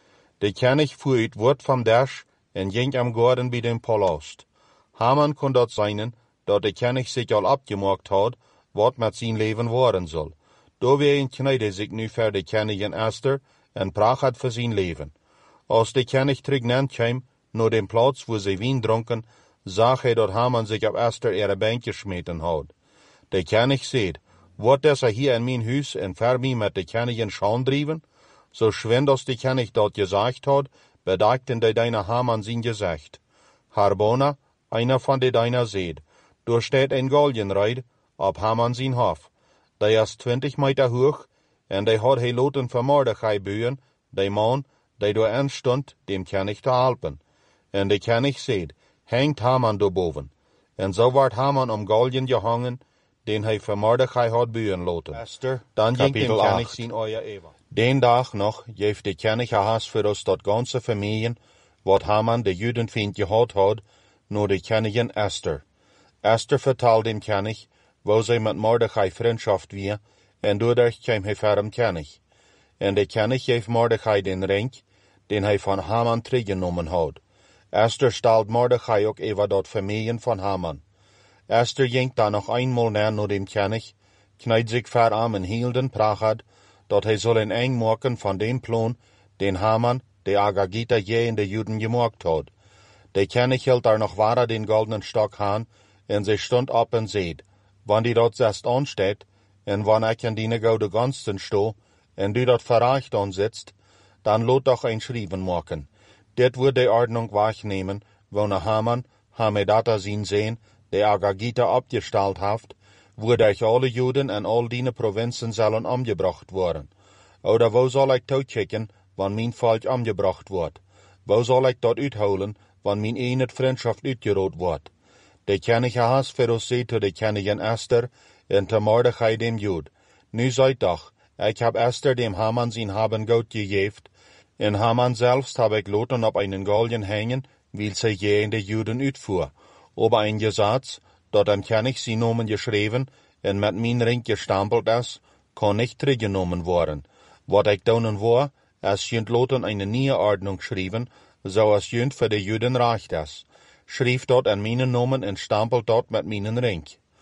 De König fuhr Wort vom Dash en ging am Garten bei dem Palast. Haman kon dort sein, dat de König sich al abgemacht hat, wat met zijn leven worden soll. Doorheen kneide zich nu voor de Königin Esther en prach het voor zijn leven. Als de König terug kwam, naar dem Platz, wo sie Wein dronken, zag hij dat Haman sich op Esther ihre Bein geschmeten had. De König zeid, wat is hier in mijn huis en voor mij met de Königin schaun driven? So schwind als de König dat gesagt had, bedachten de deine Haman zijn gezicht. Harbona, einer von de deiner zeid, door steht ein Galgenreid op Haman zijn hof. Die is 20 Meter hoog, en die had hij loten voor Mordechai buien, die man, die door aanstond, dem König te helpen. En de König zeid, hangt Haman daarboven. En zo werd Haman Galgen gehangen, den hij voor Mordechai had buien loten. Esther, dan ging dem König zijn oja Eva. Den dag nog geeft de König Ahasverus dat ganze familien, wat Haman de Judenfeind gehad had, naar de Königin Esther. Esther vertelt dem König, wo sie mit Mordechai Freundschaft wie, en doordat kwam hij voor dem König. En de König geeft Mordechai den ring, den hij van Haman teruggenomen had. Esther stelt Mordechai ook over dat familien van Haman. Esther ging dan nog eenmaal naar dem König, knijdt zich voor am en hielden prachat, dat hij zal een eng maken van dem plan, den Haman, de Agagita je in de Juden gemaakt had. De König hield daar nog ware den goldenen stok aan, en zij stond op en zeid, wann die dat zest aansteht, en wann ik in die gouden gansten sto, en du dat verreicht aansitzt, dan lot doch ein Schreiben maken. Dit wordt de Ordnung wahrnehmen, wanneer Haman, Hamedata zien sehen, de Agagita abgestalt haft, wodurch alle Juden en al die Provinzen zullen umgebracht worden. Oder wo soll ik toekicken, wann mijn volk umgebracht wordt? Wo soll ik dat uitholen, wann mijn eenheid vriendschap uitgerood wordt? De König Ahasverus zei to de Königin Esther en te Mordechai dem Jud, nu seid doch, ik heb Esther dem Haman zijn haben goed gegeven, en Haman selbst heb ik loten op einen Galgen hängen, weil sie je in de Juden uitvoer, aber ein Gesetz, dat am König zijn Namen geschreven en met mijn ring gestampelt is, kan nicht teruggenommen worden. Wat ik doen war, es jünt loten eine nieuwe Ordnung schrijven, so es jünt für de Juden recht is. Schrief dort an mijn Namen en stampelt dort met mijn ring.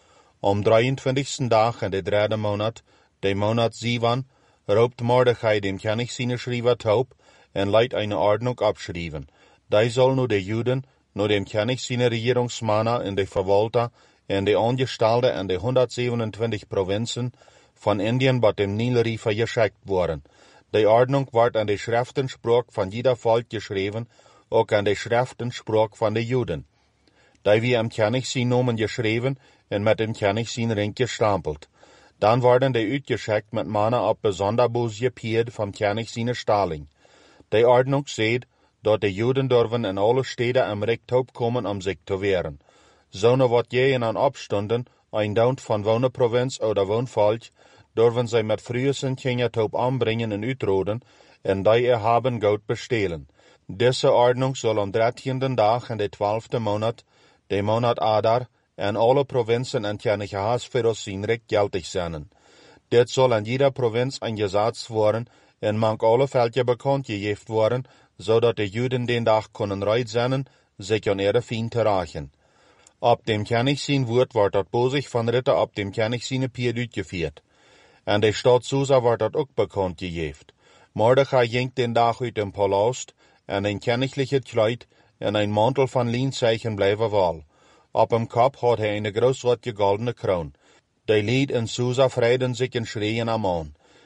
Am 23. Dag in de derde Monat, de Monat Sivan, roopt Mordechai dem König seine Schreiber taub en leidt eine Ordnung abschreiben. Die soll nu de Juden, nu dem König seine Regierungsmänner in de Verwalter en de Angestellte en de 127 Provinzen von Indien bat dem Nilrifer geschickt worden. Die Ordnung wordt an de Schriftensprach von jeder Volk geschrieben, ook an de Schriftensprach von de Juden. Die wie am König zijn Namen geschrieben en met dem König zijn ring gestampelt. Dan worden die uitgeschickt met mannen op besonderboos gepierd vom König seine Stalling. Die Ordnung seht, dat de Juden durven in alle steden am Recht komen zich te wehren. Zone wat je in an opstunden, ein Daunt von wonen Provinz oder woonvolk, durven zij met frühesten Kindertaub anbringen en uitroden, en die haben goud bestelen. Diese Ordnung soll am 13. Dag in de 12. Monat, de Monat Adar, en alle Provinzen en König Ahasverus zijn recht geldig zijn. Dit soll an jeder Provinz ein Gesetz worden, en mag alle Völker bekannt gegeven worden, zodat de Juden den Dag kunnen reit zijn, sich an ihre Feind te rachen. Op dem König zijn woord wordt dat bozig van Ritter op dem König zijn pier uitgevierd. En de stad Susa wordt dat ook bekend gegeven. Mordechai ging den Dag uit dem Palast, en een königliche Kleid, en een Mantel van Lienzeichen blijven wal. Op hem Kopf had hij een großartige goldene kroon. Die Lied in Susa freiden sich en schreien am an.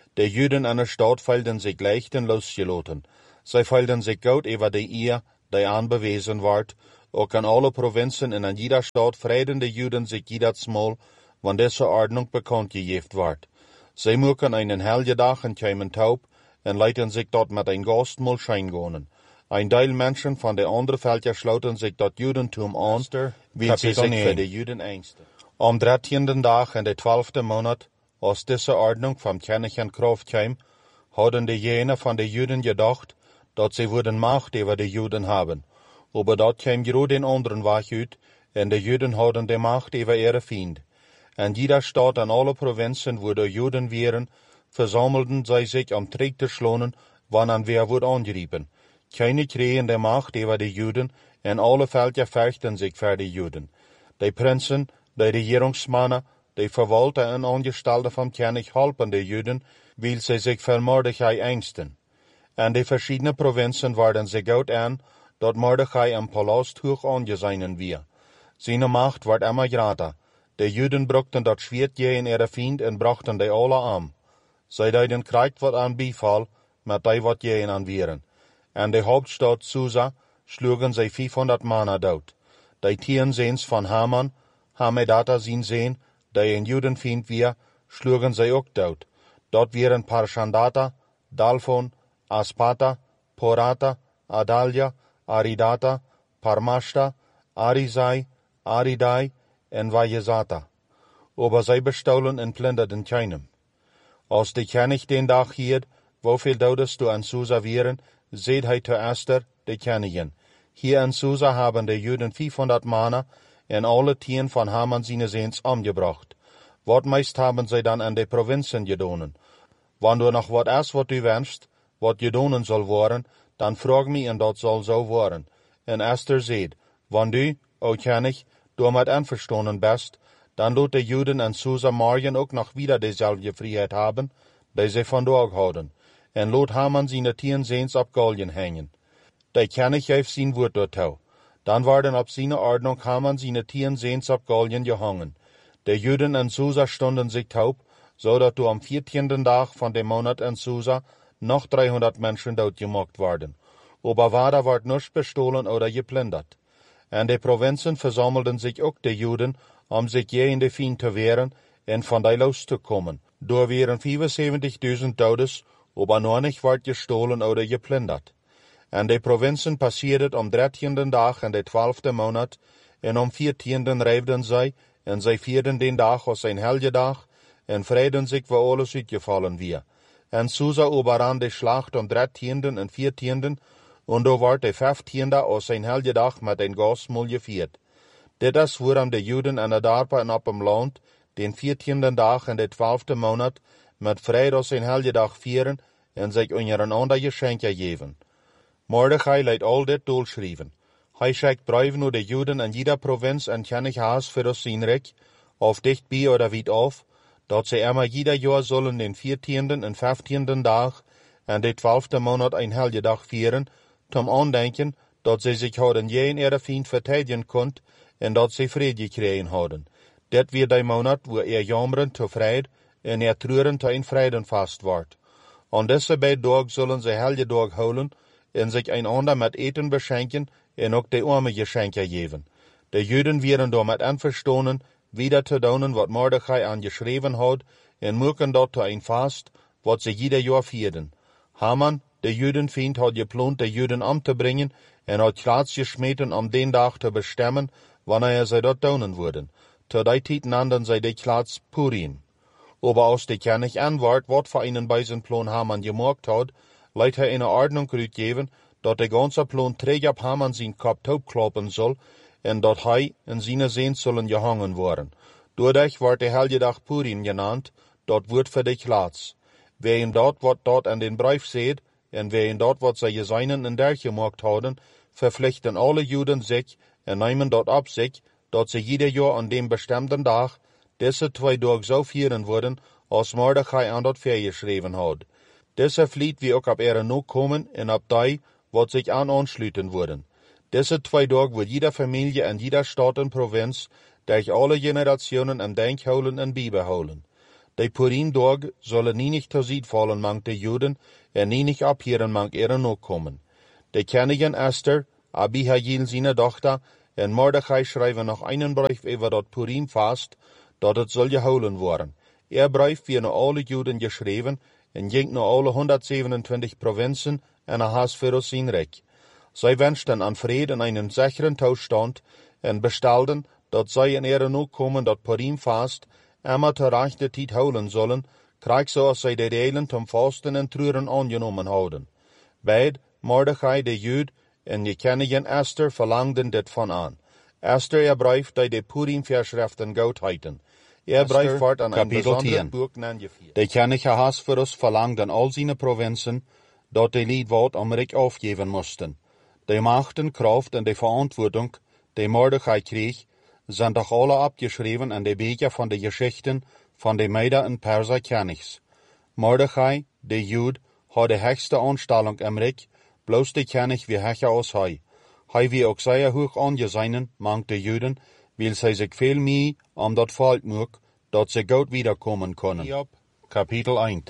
De Juden an der Stadt feilden sich leicht en losgeloten. Zij feilden sich gut über die Ehe, die aanbewezen wordt. Ook in alle Provinzen en in jeder Stadt vreiden de Juden sich jedes Mal, wann diese Ordnung bekannt gegeben wird. Zij moeken einen Helgedag en kämen taub en leiten sich dort mit ein Gastmahl scheingehen. Ein Teil Menschen von der anderen Völker schloten sich das Judentum an, weil sie sich für die Juden ängsten. Am 13. Tag in der 12. Monat, als diese Ordnung vom König in Kraft kam, hadden die jene von den Juden gedacht, dass sie würden Macht über die Juden haben. Aber dat kam gerade den anderen Weg uit, en de Juden hadden die Macht über ihre Feind. In jeder Stadt en alle Provinzen, wo die Juden wären, versammelten sie sich am Trick zu schlagen, wann an wer wurde angegriffen. Keine kriegen die Macht über die Juden, en alle Völker fürchten sich für die Juden. Die Prinzen, die Regierungsmänner, die Verwalter en Angestellte vom König halpen die Juden, weil sie sich für Mordechai ängsten. In die verschiedenen Provinzen waren sie gut an, dat Mordechai im Palast hoch angesehen wir. Seine Macht wird immer größer. Die Juden brachten dat Schwert in ihre Feind en brachten die alle an. Sie deiden Krieg wat an Bifall, mit die wat an wären. In die Hauptstadt Susa schlugen sie 500 Männer dort. Die Tierensehns von Haman, Hamedata sin Sehn, die ein Judenfeind wir, schlugen sie auch dort. Dort wären Parshandata, Dalphon, Aspata, Porata, Adalia, Aridata, Parmashta, Arisai, Aridai en Vayezata. Aber sie bestohlen en plünderten keinem. Als de König den Tag hielt, wofür daudest du an Susa wären, seht hij zuerst de Königin. Hier in Susa haben die Juden 500 Männer en alle Tieren von Haman seine Sehns umgebracht. Wat meist haben sie dann an de Provinzen gedonen. Wann du noch wat du wünschst, wat gedonen soll worden, dann frag mich en dat soll so worden. En Esther seht, wann du, o König, du mit einverstanden bist, dann lot die Juden in Susa morgen auch noch wieder dieselbe Freiheit haben, die sie von dort haben. En lot Haman seine Tierensehns ab Gallien hängen. Der König heeft sein Wort dort. Dann werden ab seiner Ordnung Haman seine Tierensehns ab Gallien gehangen. Die Juden in Susa stunden sich taub, so dass du am 14. Tag von dem Monat in Susa noch 300 Menschen dort gemacht werden. Aber weiter wird nichts bestohlen oder geplündert. In den Provinzen versammelten sich auch die Juden, sich gegen die Feind zu wehren und von die loszukommen. Da wären 75.000 Todes, aber noch nicht wird gestohlen oder geplündert. In den Provinzen passiert am 13. Tag in der 12. Monat, und am 14. reiften sie, und sie vierten den Tag als ein Helgedag, und freiden sich, wo alles uitgefallen wir. In Susa überran die Schlacht am 13. und 14. und da ward der 15. als ein Helgedag mit ein Gastmahl gefeiert. Dit woran die Juden in der Dorpen en op dem Land den 14. Tag in der 12. Monat mit Fried als ein Helgedag vieren en sich untereinander Geschenke geben. Mordechai leidt all dit doorschrijven. Hij schickt Brieven naar de Juden in jeder Provinz en Könighaus für das Reich, auf dichtbij oder weit auf, dat sie immer jeder Jahr sollen den 14. und 15. Tag en der 12. Monat ein Helgedag vieren, zum Andenken, dat sie sich hadden je in ihre Feind verteidigen konnt en dat sie Friede gekriegen hadden. Dit weer die Monat, wo jammeren zu Fried en treuren zu ein Friedenfest wordt. An diese beiden Tagen sollen sie Helgedag holen en sich einander mit Eten beschenken en ook de arme Geschenke geben. De Juden wären damit einverstanden, wieder zu tun, wat Mordechai angeschrieben hat, en mögen dort zu ein Fast, wat sie jeder Jahr vierten. Haman, der Judenfeind, hat geplant, die Juden umzubringen, en hat Graz geschmeten, den Tag zu bestimmen, wann sie dort tun würden. Zu der Zeit nannten sie die Graz Purim. Aber aus der König antwort, wat für einen beisen Plan Haman gemacht hat, leidt eine Ordnung uitgeven, dat der ganze Plan träg ab Haman sein Kopf taub kloppen soll, en dat hij en seine Sehns sollen gehangen worden. Dadurch wordt der Helgedag Purim genannt, dat wordt für die Graz. Wer in dat wat dort an den Brief seht, en wer in dat wat sie seinen in der gemacht hadden, verpflichten alle Juden sich en nehmen dort ab sich, dat sie jeder Jahr an dem bestimmten Tag diese 2 Tage so vieren würden, als Mordechai an dat geschrieben hat. Diese Fliet wie auch ab ihre noch kommen en ab die, wat sich anschließen würden. Diese 2 Tage wird jeder Familie in jeder Stadt und Provinz durch alle Generationen im Denk holen und beibeholen. De Purim-dag zullen nie nicht te ziet vallen mang de Juden, en nie nicht abhieren mang ihre Nachkommen. De Königin Esther, Abihail seine Tochter, en Mordechai schreiben noch einen Brief über dat Purim-fast, dat het soll gehouden worden. Brief wird naar alle Juden geschreven, en ging naar alle 127 Provinzen en has für sein Reich. Zij wenschten an Frieden in einen sicheren Toestand en bestelden, dat zij in ihre Nachkommen dat Purim-fast immer ter rechte tijd houden zullen, krijg zoals zij de delen zum Fasten en Treuren angenomen houden. Beid, Mordechai de Jood en de Königin Esther verlangden dit van aan. Esther brief die de Purim-Verschriften goed heiten. Brief wordt aan een bijzonder boek nangevierd. De König Ahasverus verlangde an al zijn provinzen, dat de Liedwoord am Reich aufgeven moesten. De Machten, Kraft en de Verantwortung, die Mordechai kreeg, sind doch alle abgeschrieben in de Bücher von de Geschichten von de Meder en Perser Königs. Mordechai, de Jood, had de höchste Anstellung im Reich, bloß de König wie höher als hij. Hij wie ook sehr hoch angesehen, mang de Juden, weil zij sich viel mehr dat Volk moek, dat ze goed wiederkommen können. Hiob, Kapitel 1.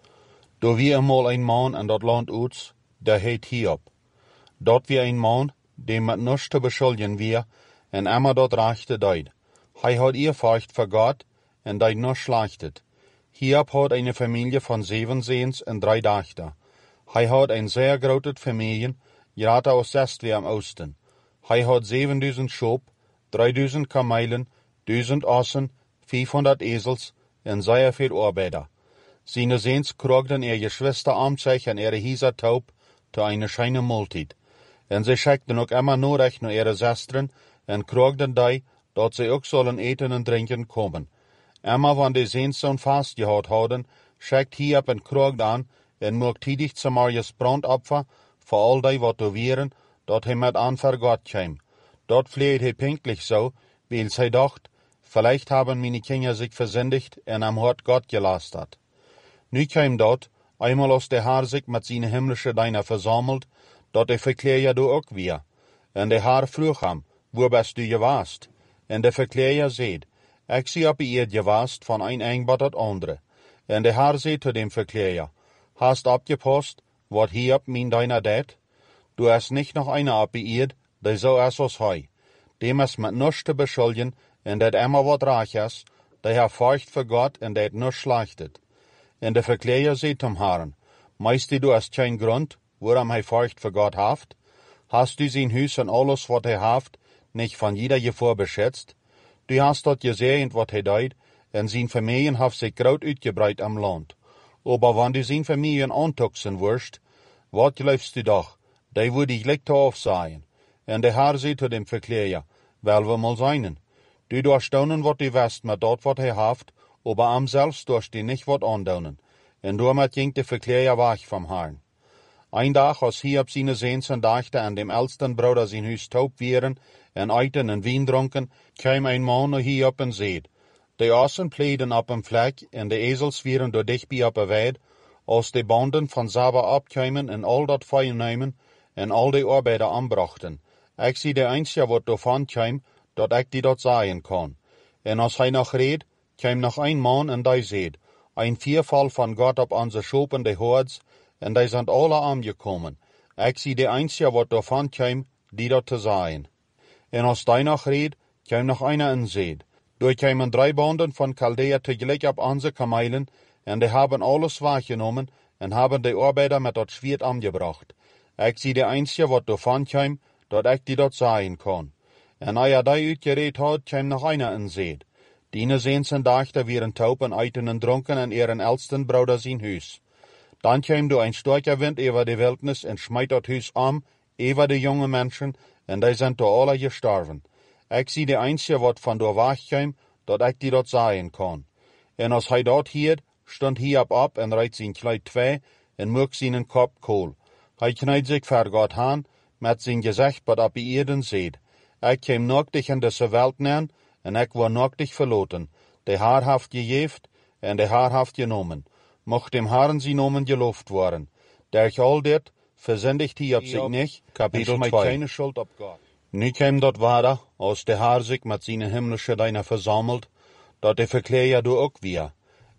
Do wie einmal ein Mann in dat Land Uts, der heet Hiob. Dort wie ein Mann, dem mit nichts te beschuldigen wir, en immer dat rechte deed. Hij had Ehrfurcht voor Gott, en deed nichts schlechtet. Hiob had eine Familie von 7 Sehens en 3 Dachter. Hij had een sehr grote Familie, gerade aus Westweer im Osten. Hij had 7000 Schop, 3000 Kamelen, 1000 Ossen, 500 Esels en sehr viel Arbeiter. Seine Sehens krogden ihr Geschwister Amtzeich en ihre Hieser taub zu einer scheine Multit. En sie schickten ook immer Nachricht naar ihre Schwestern en krogden die, dat sie ook sollen eten en drinken kommen. Immer wann die Sehens zo'n Fast gehad hadden, schickt Hiob en krogt an en mocht tidig zum Marius Brandopfer voor al die wat wieren, dat hij met aan voor God kwam. Dat vleed hij pinklich so, weil zij dacht, vielleicht haben meine Kinder sich versündigt en am Hort Gott gelastert. Nu kwam dat, einmal aus der Haar sich mit seine himmlische Deiner versammelt, dat de Verkläger du ook weer. En de Haar vroeg hem, wo bist du gewast? En de Verkläger zeid, ik zie op ihr gewast van een Engbar tot andere. En de Haar zeid zu dem Verkläger, hast abgepasst, wat Hiob min Deiner det? Du hast nicht noch einer abbeirrt, die so ist als hij. Dem ist mit nichts te beschuldigen, en dat immer wat reich is, die furcht voor Gott en dat nichts schlechtet. En de Verkläger zeid zum Herrn, meist du hast kein Grund, waarom hij furcht voor Gott haft? Hast du sein Hus en alles wat hij haft, nicht von jeder Gefahr beschützt? Du hast dort gesehen, wat hij deed, en zijn Familien haft sich groot uitgebreid am Land. Aber wenn du zijn Familien antuxen wirst, wat glaubst du doch, die würde ich licht aufsehen. En de Herr zei zu dem Verkläger, wel we mal seinen. Du durchstaunen wat du west mit dort wat hij haft, aber am selbst durst du nicht wat andaunen. En damit ging de Verkläger weg vom Herrn. Ein Tag, als Hiob seine Sehens en Dachter an dem ältesten Bruder sein Hus taub wären, en eiten en Wien dronken, kam ein Mann nach Hiob en zeid, de Ossen pleiden op een Fleck, en de Esels wieren door dichtbij op een weid, als de Banden van Saba abkwamen en al dat Feuer nemen, en al de Arbeiter anbrachten. Ik zie de einzige wat daarvan kwam, dat ik die dat zeggen kan. En als hij nog reed, kwam nog een man en die zeid, een vierval van God op onze schopen de hoords, en die zijn alle aangekomen. Ik zie de einzige wat daarvan kwam, die dat te zeggen. En als die nog reed, kwam nog einer en zeid, door kwamen 3 Banden van Chaldea tegelijk op onze kamelen, en die hebben alles waargenomen, en hebben de Arbeiter met dat Schwert angebracht. Ik zie de einzige wat daarvan kwam, dat ik die dat zeggen kan. En als die uitgereed had, kwam nog einer en zeid, die Sehens en Dachter wieren taub en eiten en dronken en ihren ältesten Bruder zijn Hus. Dan kwam door een sterker wind over de wildnis en smijt dat Hus om, over de jonge mensen, en die zijn door alle gestorven. Ik zie de einzige wat van door weg kwam, dat ik die dat zeggen kan. En als hij dat hield, stond Hiob op en reikt zijn kleid 2 en moek zijn kop kool. Hij knijdt zich voor God aan, met zijn gezicht wat op Erden zeid. Ik kwam naaktig in deze Welt neer, en ik word naaktig verloten. De Herr haft gegeeft, en de Herr haft genomen. Mocht dem Herrn zijn namen geloofd worden. Durch all dit versündigt Hiob sich nicht, Kapitel 2. Keine Schuld op God. Nu kwam dat wader, als de Herr sich mit seinen himmlischen Deiner versammelt, dat de Verkläger du ook weer.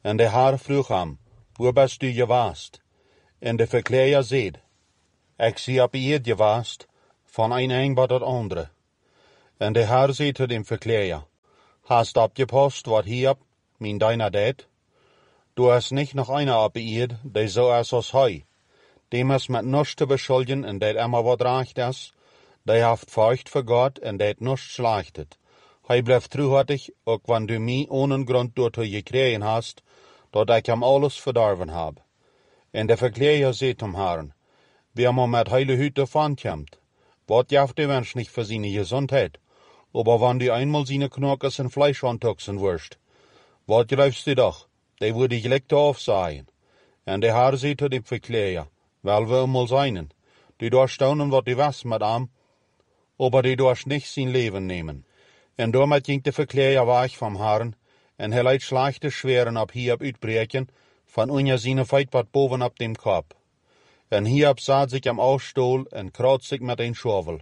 En de Heer vroeg hem, waar bist du geweest? En de verkleger zei, ik zie op eed geweest, van een engel tot andere. En de Heer zei tot dem verkleger, hast opgepast wat hier mijn deiner deed? Du hast nicht noch einer op eed, die so is als hij. Dem is met nichts te beschuldigen en deed immer wat recht is. Die haft furcht voor God en deed nichts schlechtet. Hij blijft truhartig, ook wanneer du mij ohne Grund daartoe gekregen hast, dat ik hem alles verdorven heb. En de verkleger zei zum Herrn, wie man met heile Hüte vankomt, wat jaft de Mensch nicht für seine Gesundheit, aber wann du einmal seine Knockers en Fleisch antuxen wirst, wat glaubst du doch, die würde ich leck aufsehen. En de Herr zei zu dem verkleger, wel wir mal seinen, du darfst staunen, wat du was mit ihm, aber du darfst nicht sein Leben nehmen. En damit ging de verkleger weg vom Herrn, en hij leidt schlechte Schweren ab Hiob uitbreken, van unja seine Feitbad boven op dem Kopf. En Hiob saat sich am Ausstuhl en kraut sich met een Schauvel.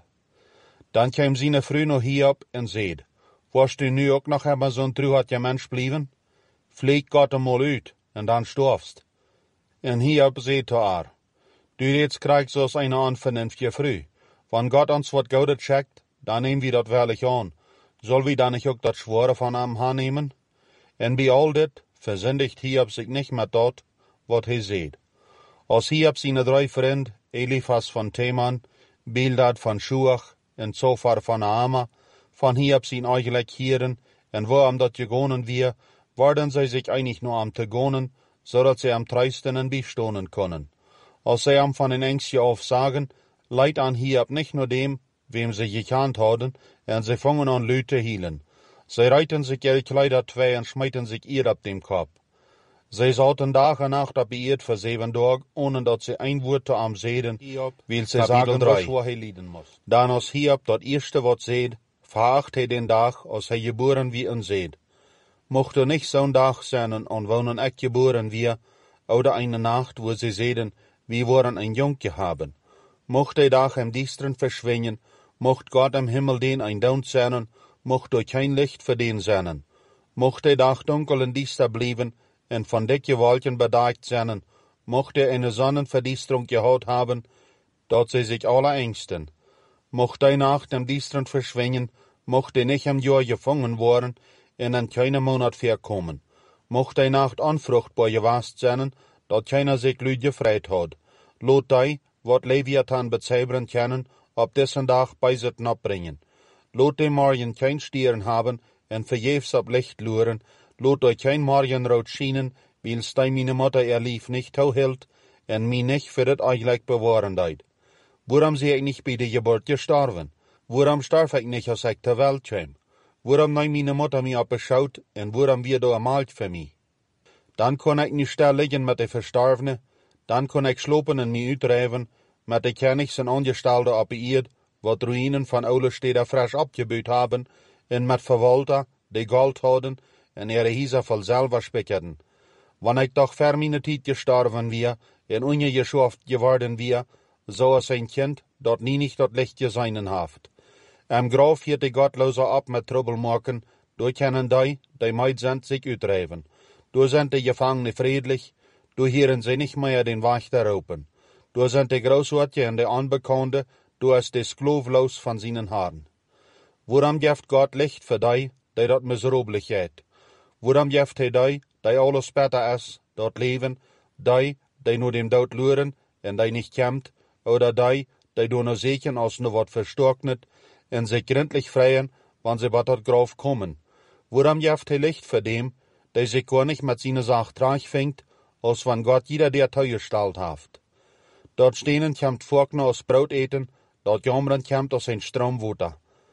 Dan kwam seine Frau noch Hiob en zeid, was du nu ook nog hebben zo'n truhartje mens blijven? Vlieg Gott einmal uit, en dan storfst. En Hiob zei zu haar, du jetzt kriegst aus einer unvernünftige Frau. Wenn Gott uns wat Gutes schickt, dann nehmen wir dat wirklich an. Soll wir dann nicht auch dat Schwore von ihm annehmen? En bij al dit versündigt Hiob sich nicht met dat, wat hij zei. Als Hiob seine drei Freunde, Eliphas von Teman, Bildad von Schuach en Zophar von Naama, von Hiob zijn eigenlijk Hieren, en waarom dat gegonen wir, worden zij sich einig nur am te gonen, zodat zij am treisten en bijstonen können. Als zij am von den Ängstje aufsagen, leidt an Hiob nicht nur dem, wem sie gekannt hadden, en sie fangen an Leute hielen. Sie reiten sich ihre Kleider zwei und schmeiten sich ihr ab dem Kopf. Sie sauten Tag und Nacht ab ihr für 7 Tage, ohne dass sie ein Wort am sehen, weil sie sagen, wo er leiden muss. Dann als Hiob das erste Wort seht, veracht er den Tag, als er geboren wie und seht. Mocht er nicht so'n Tag sein und wonen ich geboren wie, oder eine Nacht, wo sie sehen, wie waren ein Junge haben. Mocht der Tag im Düstern verschwinden, mocht Gott im Himmel den ein Down sein, mocht er kein Licht für den sein. Mocht der Tag dunkel und düster bleiben, en von dicke Wolken bedeckt sein, mocht er eine Sonnenverdiesterung gehaut haben, dort sie sich alle ängsten. Mocht die Nacht im Düstern verschwinden, mocht er nicht im Jahr gefangen worden, en in keinem Monat verkommen. Mocht die Nacht unfruchtbar gewesen sein, dort keiner sich Lüd gefreit hat. Lot die, wat Leviathan bezeibern können, ob dessen Tag bei sich abbringen. Lot die Morgen kein Stieren haben, en verjefs ab Licht luren, lot euch kein Morgenrot schienen, weil's die meine Mutter ihr Lief nicht hält, en mich nicht für das eigentlich bewahren deit. Warum sie ich nicht bei der Geburt gestorben? Warum starf ich nicht, als ich zur Welt kam? Warum nein meine Mutter mich abgeschaut, en warum wir da ermalt für mich? Dann kann ich nicht da liegen mit der Verstorbenen, dann kann ich schlopen en mich uitreiven, mit der Königs en Angestellte ab ihr, wat Ruinen von oude Städten frisch abgebüht haben, en mit Verwalter, die Gold hadden, en ihre Häuser voll selber spickerten. Wann ich doch vor meine Zeit gestorben wir, en ungeschaft geworden wir, so als ein Kind, dort nie nicht dort Licht geseinen haft. Am Graf hielt die Gottlose ab mit Trouble machen, durch können die meid sind, sich uitreiven. Du sind die Gefangene friedlich, du hören sie nicht mehr den Wächter ropen. Du sind die Großorte und die Unbekannte, du hast die sklavlos von seinen Haaren. Warum gibt Gott Licht für die dort miserablich geht? Warum gibt die alles besser ist, dort leben, die nur dem Tod luren und die nicht kämmt, oder die nur sichern als nur wat verstocknet und sich gründlich freien, wann sie bei dort Graf kommen? Warum gibt Licht für dem, der sich gar nicht mit seiner Sache trage fängt, als wenn Gott jeder der Teuer gestellt haft? Dort stehen kämmt Forkner aus Brot eten, dort jammern kämmt aus ein Stromwater.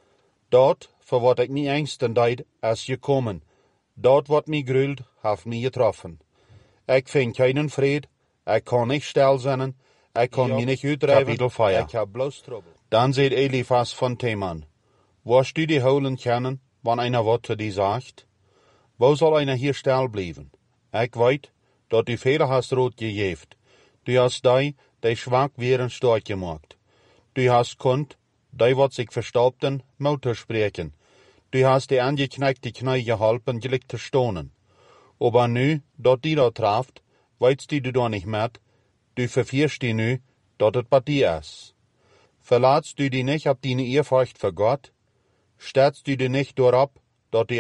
Dort, für wat ich nie ängsten deid, ist gekommen. Dort wat mi grült, haft mi getroffen. Ich find keinen Fried, ich kann nicht still sein, ich kann mich nicht uitreiben, ich hab bloß Trouble. Dann seht Eliphas von Teman, wirst du die holen können, wann einer wat zu dir sagt? Wo soll einer hier still bleiben? Ich weet, dat du Fehler hast rot gejeft. Du hast die schwach wären stark gemacht. Du hast konnt, die wat sich verstaubten, Mutter sprechen. Du hast die angeknackte Knie geholpen, gelick zu stonen. Aber nu, dat die dat traft, weitst du da nicht mehr, du verfirst die nu, dat het bei dir is. Verlaatst du die nicht ab deine Ehrfurcht für Gott, stellst du die nicht dorab, dat die